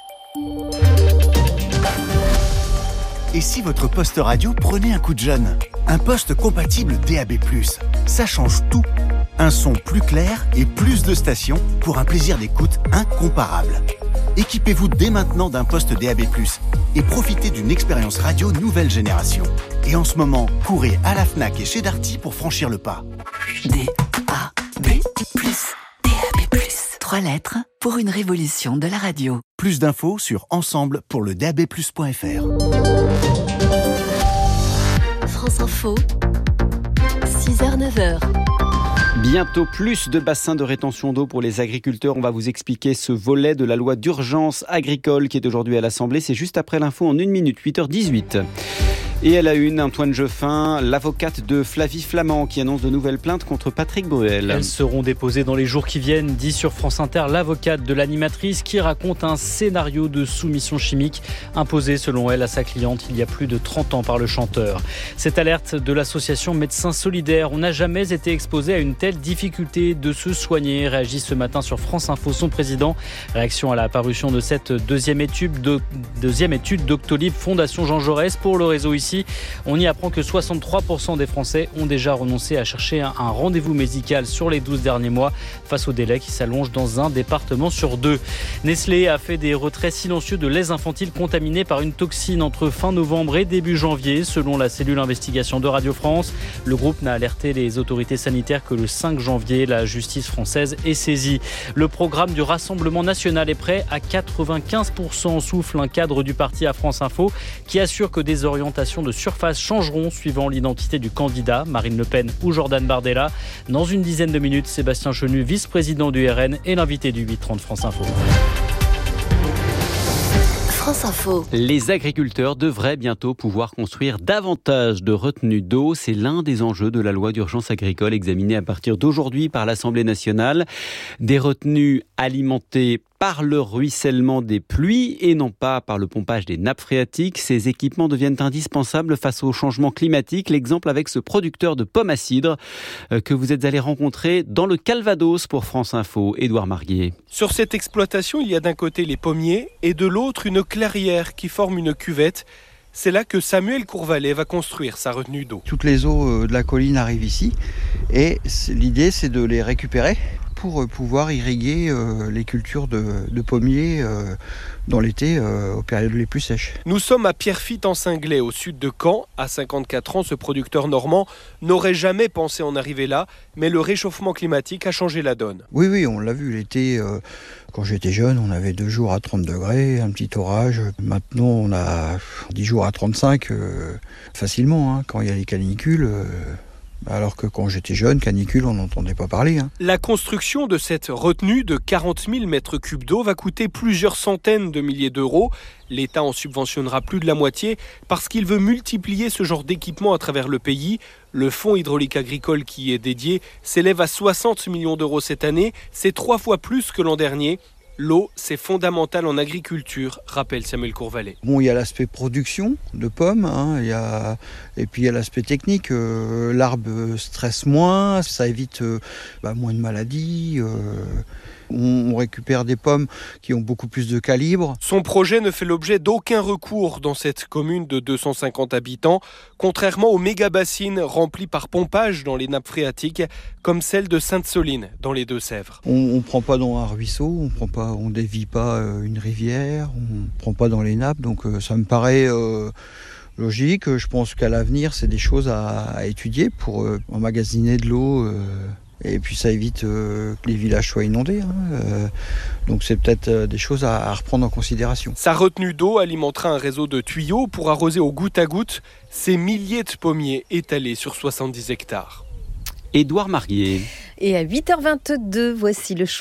Et si votre poste radio prenait un coup de jeune ? Un poste compatible D A B plus, ça change tout. Un son plus clair et plus de stations pour un plaisir d'écoute incomparable. Équipez-vous dès maintenant d'un poste D A B plus, et profitez d'une expérience radio nouvelle génération. Et en ce moment, courez à la Fnac et chez Darty pour franchir le pas. D A B plus, D A B plus. Trois lettres pour une révolution de la radio. Plus d'infos sur ensemble pour le D A B plus point F R. France Info, six heures neuf heures. Bientôt plus de bassins de rétention d'eau pour les agriculteurs. On va vous expliquer ce volet de la loi d'urgence agricole qui est aujourd'hui à l'Assemblée. C'est juste après l'info en une minute, huit heures dix-huit. Et à la une, Antoine Jeuffin, l'avocate de Flavie Flament qui annonce de nouvelles plaintes contre Patrick Bruel. Elles seront déposées dans les jours qui viennent, dit sur France Inter l'avocate de l'animatrice qui raconte un scénario de soumission chimique imposé selon elle à sa cliente il y a plus de trente ans par le chanteur. Cette alerte de l'association Médecins Solidaires, on n'a jamais été exposé à une telle difficulté de se soigner, réagit ce matin sur France Info son président. Réaction à la parution de cette deuxième étude, de, deuxième étude Doctolib Fondation Jean Jaurès pour le réseau ici. On y apprend que soixante-trois pour cent des Français ont déjà renoncé à chercher un rendez-vous médical sur les douze derniers mois face au délai qui s'allonge dans un département sur deux. Nestlé a fait des retraits silencieux de lait infantile contaminé par une toxine entre fin novembre et début janvier, selon la cellule investigation de Radio France. Le groupe n'a alerté les autorités sanitaires que le cinq janvier. La justice française est saisie. Le programme du Rassemblement national est prêt à quatre-vingt-quinze pour cent, souffle un cadre du parti à France Info qui assure que des orientations de surface changeront suivant l'identité du candidat, Marine Le Pen ou Jordan Bardella. Dans une dizaine de minutes, Sébastien Chenu, vice-président du R N, est l'invité du huit trente France Info. France Info. Les agriculteurs devraient bientôt pouvoir construire davantage de retenues d'eau. C'est l'un des enjeux de la loi d'urgence agricole examinée à partir d'aujourd'hui par l'Assemblée nationale. Des retenues alimentées par le ruissellement des pluies et non pas par le pompage des nappes phréatiques. Ces équipements deviennent indispensables face au changement climatique. L'exemple avec ce producteur de pommes à cidre que vous êtes allé rencontrer dans le Calvados pour France Info, Édouard Marguier. Sur cette exploitation, il y a d'un côté les pommiers et de l'autre une clairière qui forme une cuvette. C'est là que Samuel Courvalet va construire sa retenue d'eau. Toutes les eaux de la colline arrivent ici et l'idée c'est de les récupérer pour pouvoir irriguer euh, les cultures de, de pommiers euh, dans l'été, euh, aux périodes les plus sèches. Nous sommes à Pierrefitte en Cinglay, au sud de Caen. À cinquante-quatre ans, ce producteur normand n'aurait jamais pensé en arriver là, mais le réchauffement climatique a changé la donne. Oui, oui, on l'a vu l'été. Euh, quand j'étais jeune, on avait deux jours à trente degrés, un petit orage. Maintenant, on a dix jours à trente-cinq euh, facilement, hein, quand il y a les canicules. Euh, Alors que quand j'étais jeune, canicule, on n'entendait pas parler. Hein. La construction de cette retenue de quarante mille mètres cubes d'eau va coûter plusieurs centaines de milliers d'euros. L'État en subventionnera plus de la moitié parce qu'il veut multiplier ce genre d'équipement à travers le pays. Le fonds hydraulique agricole qui y est dédié s'élève à soixante millions d'euros cette année. C'est trois fois plus que l'an dernier. L'eau, c'est fondamental en agriculture, rappelle Samuel Courvalet. Bon, il y a l'aspect production de pommes, hein, il y a... et puis il y a l'aspect technique. Euh, l'arbre stresse moins, ça évite euh, bah, moins de maladies. Euh... On récupère des pommes qui ont beaucoup plus de calibre. Son projet ne fait l'objet d'aucun recours dans cette commune de deux cent cinquante habitants, contrairement aux méga-bassines remplies par pompage dans les nappes phréatiques, comme celle de Sainte-Soline dans les Deux-Sèvres. On ne prend pas dans un ruisseau, on prend pas, on dévie pas une rivière, on ne prend pas dans les nappes, donc ça me paraît... Euh logique. Je pense qu'à l'avenir, c'est des choses à, à étudier pour euh, emmagasiner de l'eau. Euh, et puis ça évite euh, que les villages soient inondés. Hein, euh, donc c'est peut-être euh, des choses à, à reprendre en considération. Sa retenue d'eau alimentera un réseau de tuyaux pour arroser au goutte à goutte ces milliers de pommiers étalés sur soixante-dix hectares. Édouard Marguier. Et à huit heures vingt-deux, voici le choix.